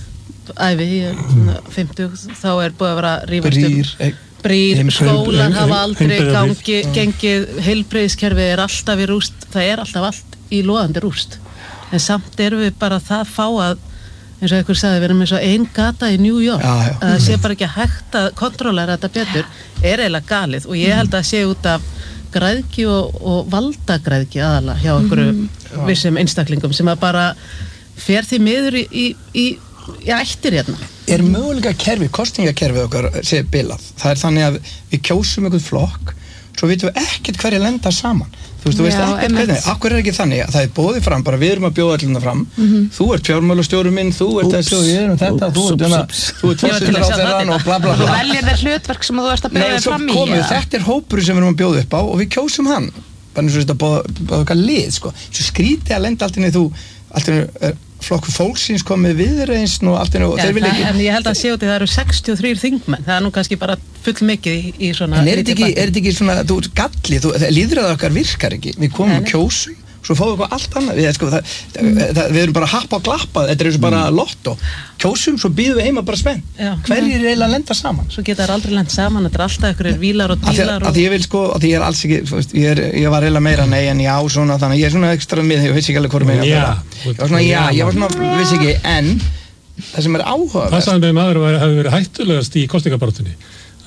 æfi, ég er 50 þá er búið að vera að rífast brýr, skólan hafa aldrei gengið, heilbrigðiskerfið er alltaf í rúst, það er alltaf allt í loðandi rúst, en samt erum við bara það fá að eins og einhver sagði, við erum eins og ein gata í New York að það sé bara ekki hægt að kontrollera þetta betur, er eiginlega galið og ég held að sé út af græðgi og valdagræðgi aðalega hjá einhverju vissum einstaklingum sem að bara fer því miður í ættir hérna. Er mögulega kosningakerfið okkar sé bilað. Það er þannig að við kjósum einhvern flokk, svo vitum við ekkert hverja lenda saman. Þú veist ekkert hvernig. Akkur er ekki þannig að það er boðið fram, bara við erum að bjóða allir fram. Þú ert fjármálastjóri minn, þú ert þessi og ég erum þetta, þú ert forsetaráðherrann og bla bla bla. Þú veljar þér hlutverk sem þú ert að bjóða þér fram í. Þetta er hópurinn sem við erum að bjóða upp á og við kjósum hann. Bara eins og þetta bóða okkar lið, sko. Svo skrítið að lenda alltaf flokkur fólksins komið viðreisn og allt og þeir vilja ekki. En ég held að séu til það eru 63 þingmenn, það er nú kannski bara full mikið í svona... En er þetta ekki svona, þú ert gallið, lýðræðið okkar virkar ekki, við komum að kjósum, svo fáum við eitthvað allt annað, við erum bara að happa og glappa, þetta er eins og bara lottó, kjósum, svo býðum við heima bara spennt, hverjir er eiginlega að lenda saman? Svo geta það aldrei lent saman, þetta er alltaf einhverjir vílar og dílar og... Ég vil sko, að ég er alls ekki, ég var eiginlega meira nei en já, svona, þannig ég er svona ekstra með, ég veist ekki alveg hvað meina ég var svona, vissi ekki, en það sem er áhugavert. Það sagði með maður hafi verið hættulegast í kosningabaráttunni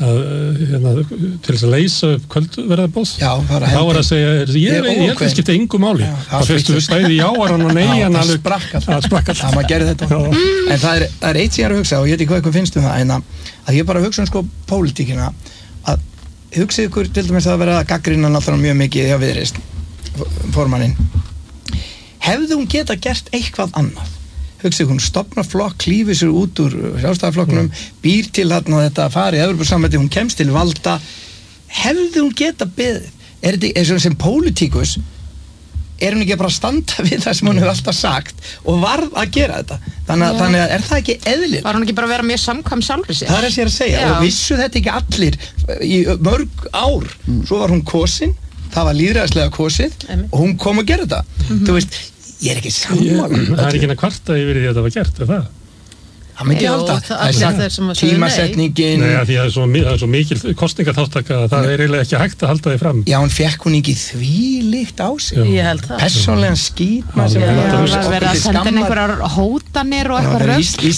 til þess að leysa upp kvöldverðarbóð þá var að segja, ég held að skipta engu máli það fyrstu bæði jáaran og neyjan það sprakk alltaf maður gerði þetta en það er eitt sem ég er að hugsa og ég veit ekki hvað finnst það en að ég bara hugsa sko pólitíkina að hugsið ykkur til dæmis að vera gagnrýna náttúrulega mjög mikið hjá Viðreisn, formanninn. Hefði hún geta gert eitthvað annað? Hugsið, hún stofnar flokk, klífir sér út úr Sjálfstæðisflokknum, býr til þarna þetta að fara í Evrópusambandsins, hún kemst til valda. Hefði hún geta beðið? Er þetta sem pólitíkus, hún ekki bara að standa við það sem hún hefur alltaf sagt og varð að gera þetta? Þannig að er það ekki eðlilegt? Var hún ekki bara að vera mjög samkvæm sjálfri sér? Það er sér að segja, og vissu þetta ekki allir í mörg ár. Svo var hún kosin, það var lýðræðislega kosið og hún kom að gera þetta. Þú veist, ég er ekki sammála. Það er ekki kvarta yfir því að það var gert, er það? Það myndi alltaf, það er tímasetningin. Nei, því það er svo mikil kosningaþáttaka að það er eiginlega ekki hægt að halda því fram. Já, hún fekk hún ekki þvílíkt á sig. Ég held það. Persónlegan skýt sem verið að senda einhverjar hótanir og eitthvað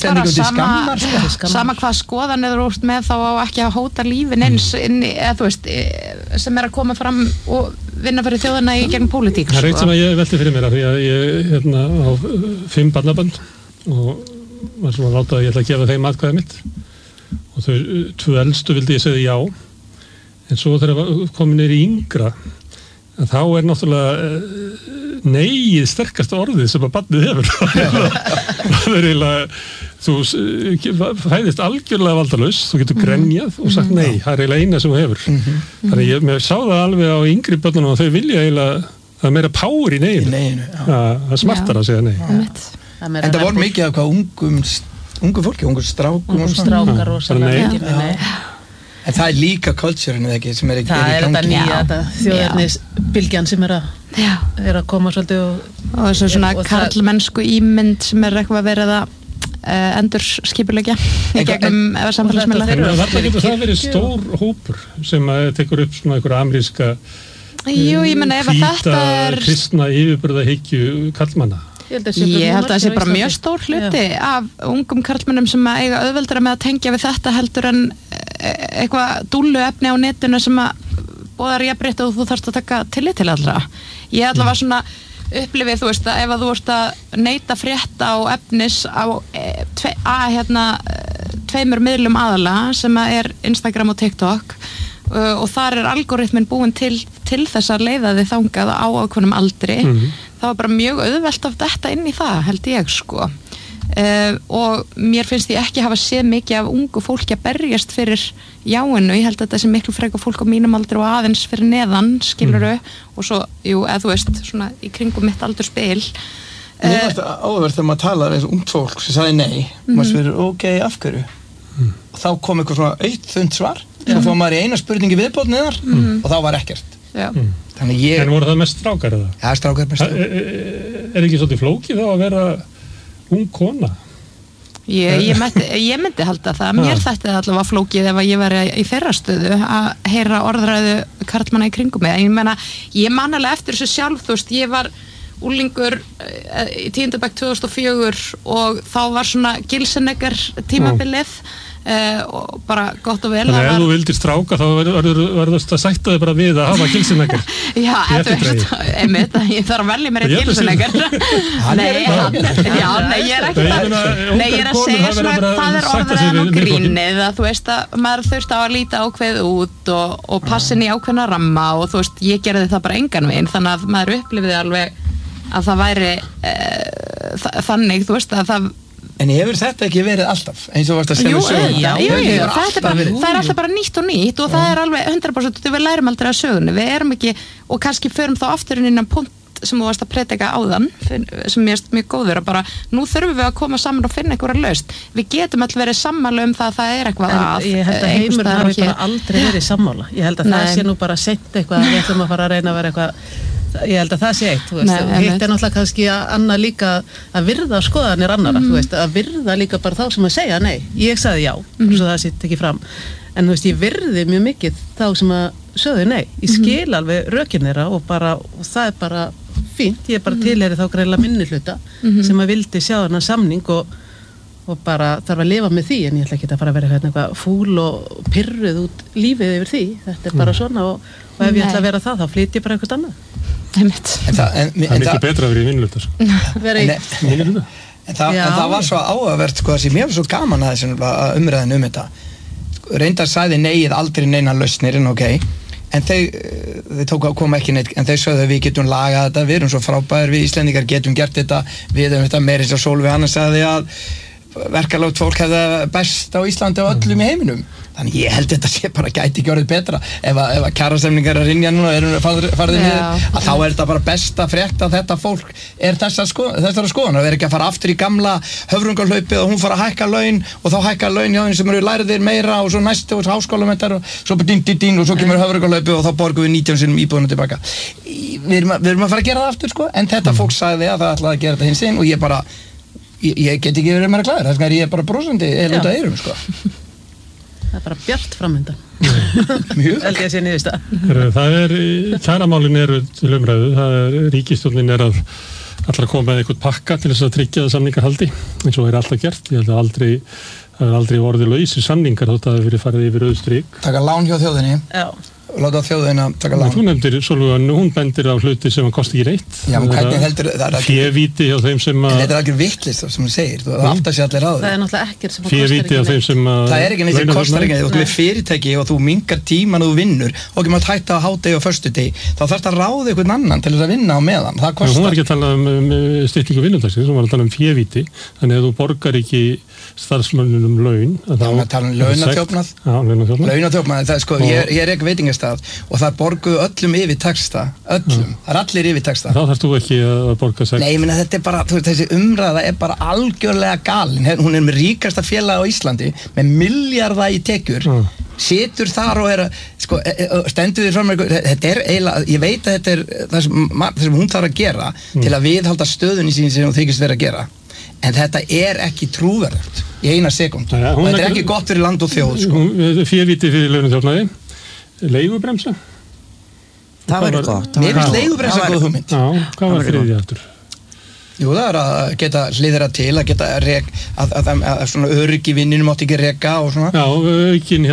rögg, sama hvað skoðanir úr með þá á ekki að hóta lífin eins eða þú veist, sem að koma fram og vinna fyrir þjóðina í gegn pólitík. Það er eitt sem ég velti fyrir mér af því að ég á 5 barnabönd og var svona láta að ég ætla að gefa þeim atkvæðið mitt og þau 2 elstu vildi ég segja já, en svo þegar komin í yngra þá er náttúrulega neið sterkasta orðið sem að barnið hefur. Það er eiginlega, þú fæðist algjörlega valdalaus, þú getur grenjað og sagt nei, það er eiginlega eina sem þú hefur. Þannig ég sá það alveg á yngri börnunum og þau vilja eiginlega, það er meira power í neyinu. Það er smartar að segja nei. En það voru mikið af hvað ungu fólki, ungu strákum og strákar og svona. En það er líka culture-inu ekki sem er í gangi. Það er þetta nýja þjóðernisbylgjan sem er að koma svolítið og þessu svona karlmennsku ímynd sem er eitthvað verið að endurskipuleggja í gegnum samfélagsmiðla. Það verið stór hópur sem tekur upp svona einhverja ameríska hvíta kristna yfirburðahyggju karlmanna. Ég held að það sé bara mjög stór hluti af ungum karlmennum sem eiga auðveldara með að tengja við þetta heldur en eitthvað dúllu efni á netinu sem að boðar jafnrétti og þú þarfst að taka tillit til allra. Ég allavega svona upplifið, þú veist, að ef að þú ert að neita frétta á efnis á 2 miðlum aðalega sem að er Instagram og TikTok og þar er algoritminn búin til þess að leiða þið þangað á ákveðnum aldri. Það var bara mjög auðvelt af þetta inn í það, held ég sko. Og mér finnst ég ekki hafa séð mikið af ungu fólki að berjast fyrir jáinu. Ég held að þetta sé miklu frekar fólk á mínum aldri og aðeins fyrir neðan, skiluru, og svo, eða þú veist, svona í kringum mitt aldurspil. Mér finnst það áverð þegar maður talar eins ungt fólk sem sagði nei, maður spyrir, ok, af hverju? Og þá kom eitthvað svona auðþund svar, svo fór maður í eina spurningi viðbót neðar og þá var ekkert. En voru það mest strákar eða? Já, strákar mest strákar. Er ekki svolítið flókið þá að vera ung kona? Ég myndi halda það. Mér þætti það allavega flókið ef ég væri í þeirra stöðu að heyra orðræðu karlmanna í kringum mig. Ég man alveg eftir þessu sjálf, þú veist, ég var úlingur í 10. bekk 2004 og þá var svona Gilsenegger tímabilið og bara gott og vel. Þannig að ef þú vildir stráka þá verður það að sætta þig bara við að hafa Gilsenegger. Já, þú veist, einmitt, ég þarf að velja mér eitt Gilsenegger. Nei, ég er ekki það. Nei, ég er að segja svona það er orðræðan og grínið að þú veist að maður þurft á að líta ákveð út og passin í ákveðna ramma og þú veist, ég gerði það bara engan veginn þannig að maður upplifiði alveg að það væri þannig, þú veist, að það. En hefur þetta ekki verið alltaf, eins og varst að segja söguna? Jú, það er alltaf bara nýtt og nýtt og það er alveg 100% við lærum aldrei að sögunni, við erum ekki og kannski förum þá aftur inn á punkt sem þú varst að predika áðan, sem ég er mjög góður að bara, nú þurfum við að koma saman og finna einhverja lausn, við getum alltaf verið sammála það að það er eitthvað að ég held að heimur hafi bara aldrei verið sammála, ég held að það sé nú bara sent eitthvað að við ætlum að fara að reyna að vera eitthvað. Ég held að það sé eitt, þú veist, hitt er náttúrulega kannski annað líka að virða skoðanir annara, þú veist, að virða líka bara þá sem að segja nei, ég sagði já, svo það sitt ekki fram, en þú veist, ég virði mjög mikið þá sem að sögðu nei, ég skil alveg rökin þeirra og það er bara fínt, ég er bara tilheri þá greinilega minnihluta sem að vildi sjá þennan samning og bara þarf að lifa með því, en ég ætla ekki að fara að vera eitthvað fúl og pirruð út lífið yfir því, þetta er bara svona og ef ég ætla að vera það, þá flyt ég bara eitthvað annað. Það er mikið betra að vera í vinnluta en það var svo áhugavert sko, sem ég var svo gaman að umræðin þetta reyndar sagði neið aldrei neina lausnir en ok en þeir koma ekki neitt, en þeir sögðu að við getum lagað þetta, við erum svo frábæðir, við Íslendingar getum gert þetta, við erum þetta meira eins og Sólveig Anna sagði að verkalögt fólk hefða best á Íslandi og öllum í heiminum, þannig ég held þetta sé bara gæti ekki orðið betra, ef að kjarasamningar að rinja núna, erum farið niður, að þá er þetta bara besta frétt að þetta fólk er þessara skoðan, að vera ekki að fara aftur í gamla höfrungahlaupið og hún fara að hækka laun og þá hækka laun hjá þeim sem eru lærðir meira og svo næstu og háskólamenntar og svo bara dín og svo kemur höfrungahlaupið og þá borgum við 19 sinnum íbúðuna tilbaka. Við erum að fara að gera það aftur en þetta fólk sagði að það ætlaði að gera þetta hins inn og ég bara ég get ekki verið meira klæður, þess vegna ég bara brosandi út af eyrum, Það er bara bjart framöndan. Mjög. Held ég að sé niðursta. Það kjaramálin eru til umræðu, ríkisstjórnin að allra koma með einhvern pakka til þess að tryggja það samningarhaldi, eins og alltaf gert, ég held að aldrei orðið lausir samningar þótt að það fyrir farið yfir auðstrík. Taka lán hjá þjóðinni. Já. Láta þjóðina taka lán. Þú nefndir Sólveig, hún bendir á hluti sem kosti ekki neitt. Já, men hvernig heldur það févíti hjá þeim sem að þetta er alveg vittlist sem hún segir, það áttar sig allir á því. Það er náttúrulega ekkert sem févíti á þeim sem að það er ekki neitt sem kostar ekki, þú með fyrirtæki og þú mingar tíman og þú vinnur og ekki maður hætta á hádegi og föstudegi, þá þarfst að ráða einhvern annan til þess að vinna á meðan, það kostar. Hún var ekki að tala styttingu vinnudagsins, hún var að tala févíti, þannig að þú borgar ekki starfsmönnunum laun. Já, maður tala launaþjófnað. Já, launaþjófnað, það sko, ég er ekki veitingastað og það borguðu öllum yfir taxta, öllum, það er allir yfir taxta. Þá þarfst þú ekki að borga sekt. Nei, ég meina þetta er bara, þessi umræða er bara algjörlega galin, hún er með ríkasta félag á Íslandi, með milljarða í tekjur, situr þar og sko, stendur við fram með, þetta er eiginlega, ég veit að þetta er það sem hún þarf að gera til að viðhalda stöðunni sín sem hún þykist vera að gera. En þetta er ekki trúverðugt í eina sekúndu og þetta er ekki gott fyrir land og þjóð sko. Févíti fyrir launaþjófnaði, leigubremsa. Það verður gott. Mér finnst leigubremsa góð hugmynd. Já, hvað var þriðja aftur? Jú, það er að geta hliðra til, að geta að svona öryggi vinninum átt ekki reka og svona. Já, aukin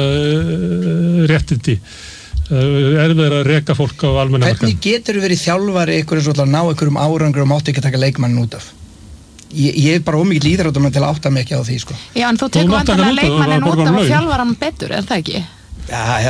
réttindi. Er það að reka fólk á almenna markaði? Hvernig getur þú verið þjálfari ykkur eins og að ná einhverjum árangri og mátt ekki að taka leikmannin út af? Ég er bara ómikið íþróttamenn til að átta mig ekki á því sko. Já, en þú tekur vantanlega leikmannin út af og þjálfar hann betur, er það ekki? Já,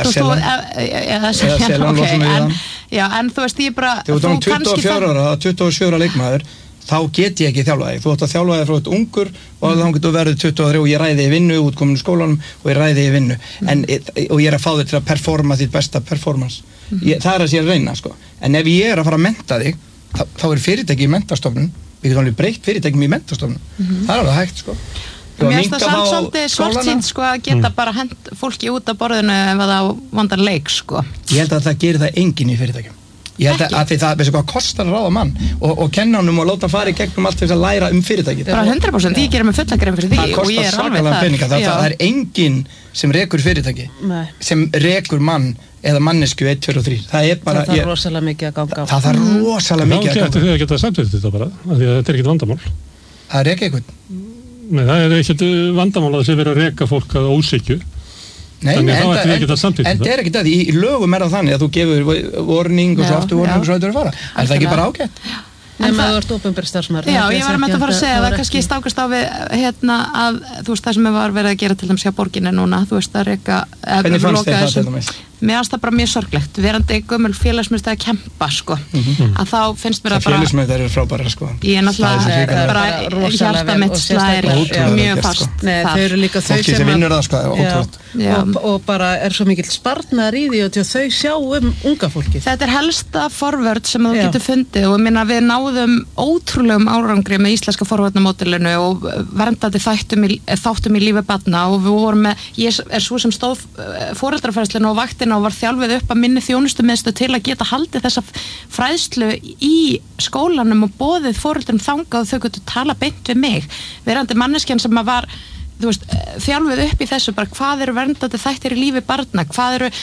Seljan losum við hann. Já, en þú veist, ég bara þú kannski 24 ára leikmaður, þá get ég ekki þjálfa þig. Þú átt að þjálfa þig frá þetta ungur og þá getur verið 23 og ég ræði í vinnu, útkominu skólanum og ég ræði í vinnu. Og ég er að fá þig til að performa þitt besta performance. Það er að sé að reyna, sko. En ef ég er að fara að mennta þig, þá er fyrirtæki í menntastofnun, við getum alveg breytt fyrirtækjum í menntastofnun. Það er alveg hægt, sko. Mér finnst það samt svolítið svartsýnt sko að geta bara hent fólki út af borðinu ef það vandar leik sko. Ég held að það gerir það enginn í fyrirtækjum. Ég held að því það, veistu hvað kostar að ráða mann og kenna honum og láta hann fara í gegnum allt til þess að læra fyrirtækið. Bara 100%, ég gerir mig fulla grein fyrir því og ég er alveg þar. Það er enginn sem rekur fyrirtæki, sem rekur mann eða mannesku 1, 2 og 3. Það er bara... Það þarf rosalega mikið að ganga á. Það þarf rosalega mikið að ganga á. Þá getur þið að geta samtöðið þetta bara, af því að þetta er ekkert vandamál. Það er ekki eitthvað. Nei, það er ekkert vandamál að þessi verið að reka fólk að ósykju. Nei, þannig þá ætti við ekki að samtöðið þetta. En það er ekki það, í lögum er það þannig að þú gefur warning og svo aftur warning og svo ættur að fara. Er það ekki bara ágætt? Nema þú ert opinber starfsmaður. Já, ég var að fara að segja það kannski stákast á við að þú veist það sem var verið að gera til dæmis hjá borginni núna, þú veist að reka Hvernig fannst þér það til dæmis? Mér finnst það bara mjög sorglegt, verandi gömul félagsmiðstöð að kempa sko, að þá finnst mér að bara félagsmiðstöð eru frábærar sko. Ég er náttúrulega bara hjarta mitt slær mjög fast. Nei, þau eru líka þau sem vinnur það sko, ótrúlegt. Og bara er svo mikill sparnaður í því og þau sjá unga fólki. Þetta er helsta forvörd sem þú getur fundið og minna við náðum ótrúlegum árangri með íslenska forvörnamódelinu og verndandi þáttum í lífi barna og við vorum með, ég er svo sem stóð foreldrafræðslinu og vaktina og var þjálfið upp að minni þjónustumiðstöð til að geta haldið þessa fræðslu í skólanum og boðið foreldrum þangað og þau getur tala beint við mig. Verandi manneskjan sem að var þú veist, þjálfið upp í þessu bara hvað eru verndandi þættir í lífi barna, hvað eru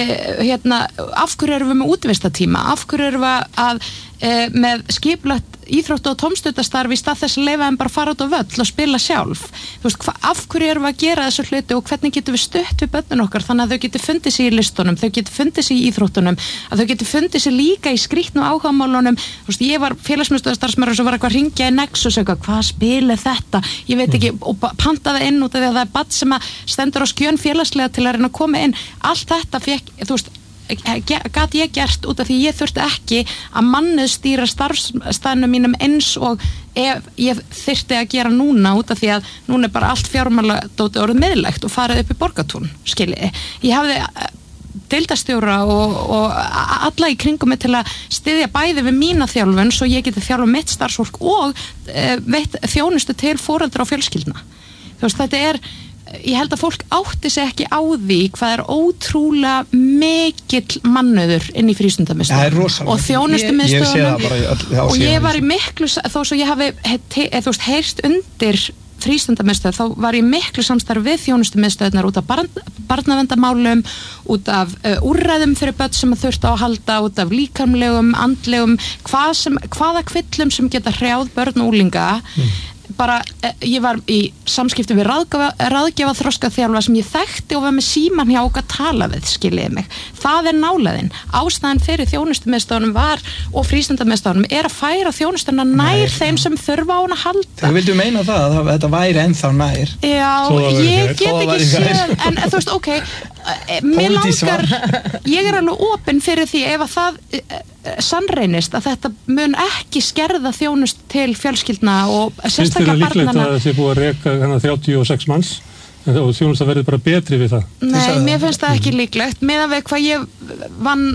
af hverju erum við með útvistatíma, af hverju erum við að með skipulagt íþróttu og tómstundastarf í stað þess að leyfa þeim bara fara út á völl og spila sjálf. Þú veist, af hverju erum við að gera þessu hluti og hvernig getum við stutt við börnin okkar þannig að þau getur fundið sér í listunum, þau getur fundið sér í íþróttunum, að þau getur fundið sér líka í skrýtnu áhugamálunum. Þú veist, ég var félagsmiðstöðarstarfsmaður og var eitthvað að hringja í Nexus og hvað spil er þetta? Ég veit ekki, og pantaði inn út af því að það er barn sem stendur á skjön félagslega til að reyna að koma inn. Allt þetta fékk, þú veist, gat ég gert út af því ég þurfti ekki að mannið stýra starfstæðnum mínum eins og ef ég þyrfti að gera núna út af því að núna bara allt fjármáladótið orðið miðlægt og farið upp í Borgartún, skiljiði. Ég hafði deildastjóra og alla í kringum mig til að styðja bæði við mína þjálfun svo ég geti þjálfa mitt starfsfólk og veitt þjónustu til foreldra og fjölskyldna. Þú veist, ég held að fólk átti sig ekki á því hvað er ótrúlega mikill mannauður inn í frístundamiðstöðunum og þjónustumiðstöðunum og ég var í miklu, þó svo ég hafi heyrst undir frístundamiðstöð, þá var ég miklu samstarf við þjónustumiðstöðunar út af barnaverndarmálum, út af úrræðum fyrir börn sem þurfti á að halda, út af líkamlegum, andlegum, hvaða kvillum sem geta hrjáð börn og úlinga. Bara, ég var í samskipti við ráðgjafa þroskaþjálfa sem ég þekkti og var með síman hjá og að tala við, skiljiði mig. Það er nálæðin. Ástæðan fyrir þjónustumiðstöðunum og frístundamiðstöðunum að færa þjónustuna nær þeim sem þurfa á hana að halda. Þú vildu meina það að þetta væri ennþá nær? Já, ég get ekki séð, en þú veist, ok, mér langar, ég er alveg opinn fyrir því ef að það sannreynist að þetta mun ekki skerða þjónust til fjölskyldna og sérstaklega barnana. Finnst þér líklegt að það sé búið að reka 36 manns og þjónust að verði bara betri við það? Nei, mér finnst það ekki líklegt meðan við hvað ég vann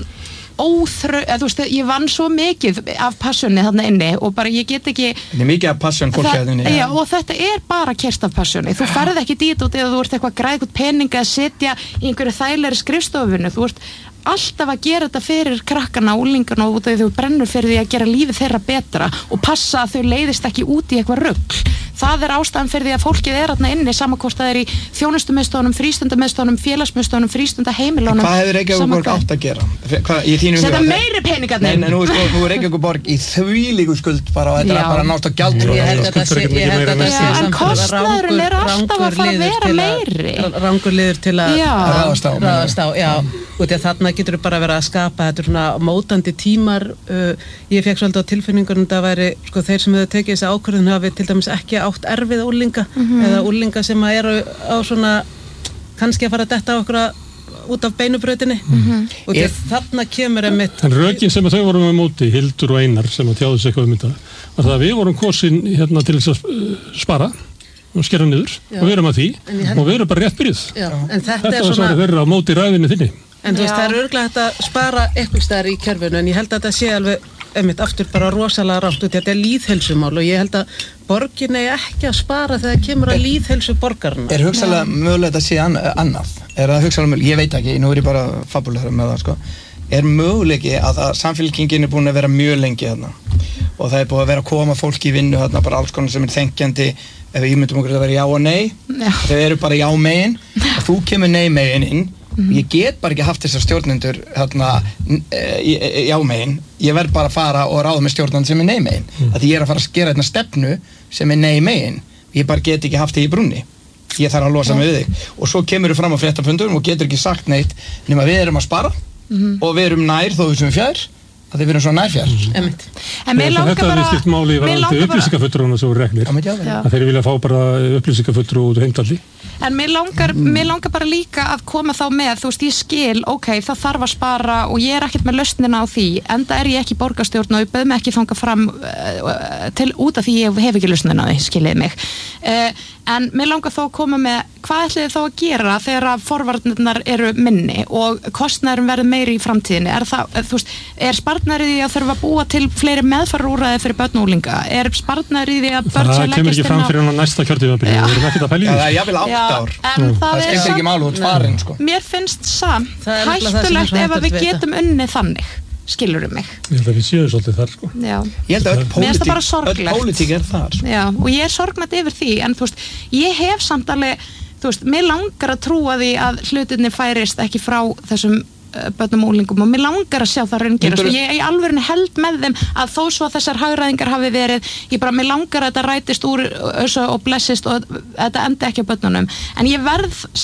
ég vann svo mikið af passjoni þarna inni og bara ég get ekki þetta er mikið af passjón fólki að inni já, og þetta er bara kert af passjoni þú ferð ekki dít út eða þú ert eitthvað græð pening að setja í einhverju þægilegri skrifstofunu, þú ert alltaf að gera þetta fyrir krakkana og úlingana og þau brennur fyrir því að gera lífið þeirra betra og passa að þau leiðist ekki út í eitthvað rugl. Það er ástæðan fyrir því að fólkið er þarna inni sama hvort það er í þjónustumiðstöðunum, frístundamiðstöðunum, félagsmiðstöðunum, frístundaheimilunum. Hvað hefur Reykjavíkurborg átt að gera? Setja meiri peningarnir. Nei, nú er Reykjavíkurborg í þvílíku skuld bara og þetta er bara nátt á gjaldþrot. En kostnaðurinn er alltaf að fara að vera meiri. Rangur liður til að ráðast á. Já, og þarna getur við bara verið að skapa þetta svona mótandi tímar. Ég fekk svolítið á tilfinningunum að það væri þeir sem hefur tekið þessi ákvörðun hafi til dæmis ekki átt erfið úlinga eða úlinga sem eru á svona kannski að fara að detta okkur út af beinubrautinni og þarna kemur einmitt en rökin sem þau vorum með móti, Hildur og Einar sem að tjáðu sig eitthvað mynda var það að við vorum kosin hérna til þess að spara og skera niður og við erum að því og við erum bara rétt byrjuð þetta var svona þeirra á móti ræðinni þinni en þú veist það er örugglega hægt að spara eitthvað staðar í kerfinu en ég held að þetta sé alveg einmitt aftur bara rosalega rátt út þetta er lýðheilsumál og ég held að borgin eigi ekki að spara þegar kemur að lýðheilsu borgarna. Er hugsalega mögulegt að sé annað? Er það hugsalega mögulegt? Ég veit ekki, nú er ég bara fabulegur með það sko. Er mögulegi að samfélkingin er búin að vera mjög lengi þarna og það er búin að vera að koma fólk í vinnu þarna bara alls konar sem er þengjandi ef við ímyndum okkur að vera já og nei þau eru bara já megin og þú kemur nei megin inn ég get bara ekki haft þessar stjórnendur já megin ég verð bara að fara og ráða með stjórnendur sem er nei megin að ég er að fara að skera hérna stefnu sem er nei megin ég bara get ekki haft þig í brúnni ég þarf að losa mig við þig og svo kemur þú fram á fréttafundurum og getur ekki sagt neitt nema við erum að spara og við erum nær þó við sem fjær að þið verðum svo nærfjær. En mér langar bara... Þetta er skipt máli í varðandi upplýsingafulltrúana sem voru reknir. Að þeir vilja fá bara upplýsingafulltrú út Heimdalli. En mér langar bara líka að koma þá með, þú veist, ég skil, ok, það þarf að spara og ég er ekkert með lausnina á því, enda er ég ekki í borgarstjórn og ég bauð mig ekki þangað fram út af því ég hef ekki lausnina á því, skiljiði mig. En mér langar þá að koma með hvað ætlið þið þá að gera þegar forvarnirnar eru minni og kostnaðurinn verður meiri í framtíðinni er sparnaður í því að þurfa að búa til fleiri meðferðarúrræði fyrir börn og unglinga er sparnaður í því að börn sem leggist inn á það kemur ekki fram fyrir næsta kjörtímabili við erum ekkert að pæla í það er jafnvel 8 ár það skemmt ekki málu út farin sko. Mér finnst samt hættulegt ef að við getum unnið þannig skilurum mig. Ég held að við séum svolítið þar sko. Já. Ég held að öll pólitík er þar. Já, og ég er sorgmætt yfir því, en þú veist, ég hef samt alveg, þú veist, mér langar að trúa því að hlutinni færist ekki frá þessum börnum og úlingum og mér langar að sjá það raungerast og ég í alvörinu held með þeim að þó svo að þessar hagræðingar hafi verið, mér langar að þetta rætist úr og blessist og þetta endi ekki á börnunum, en ég verð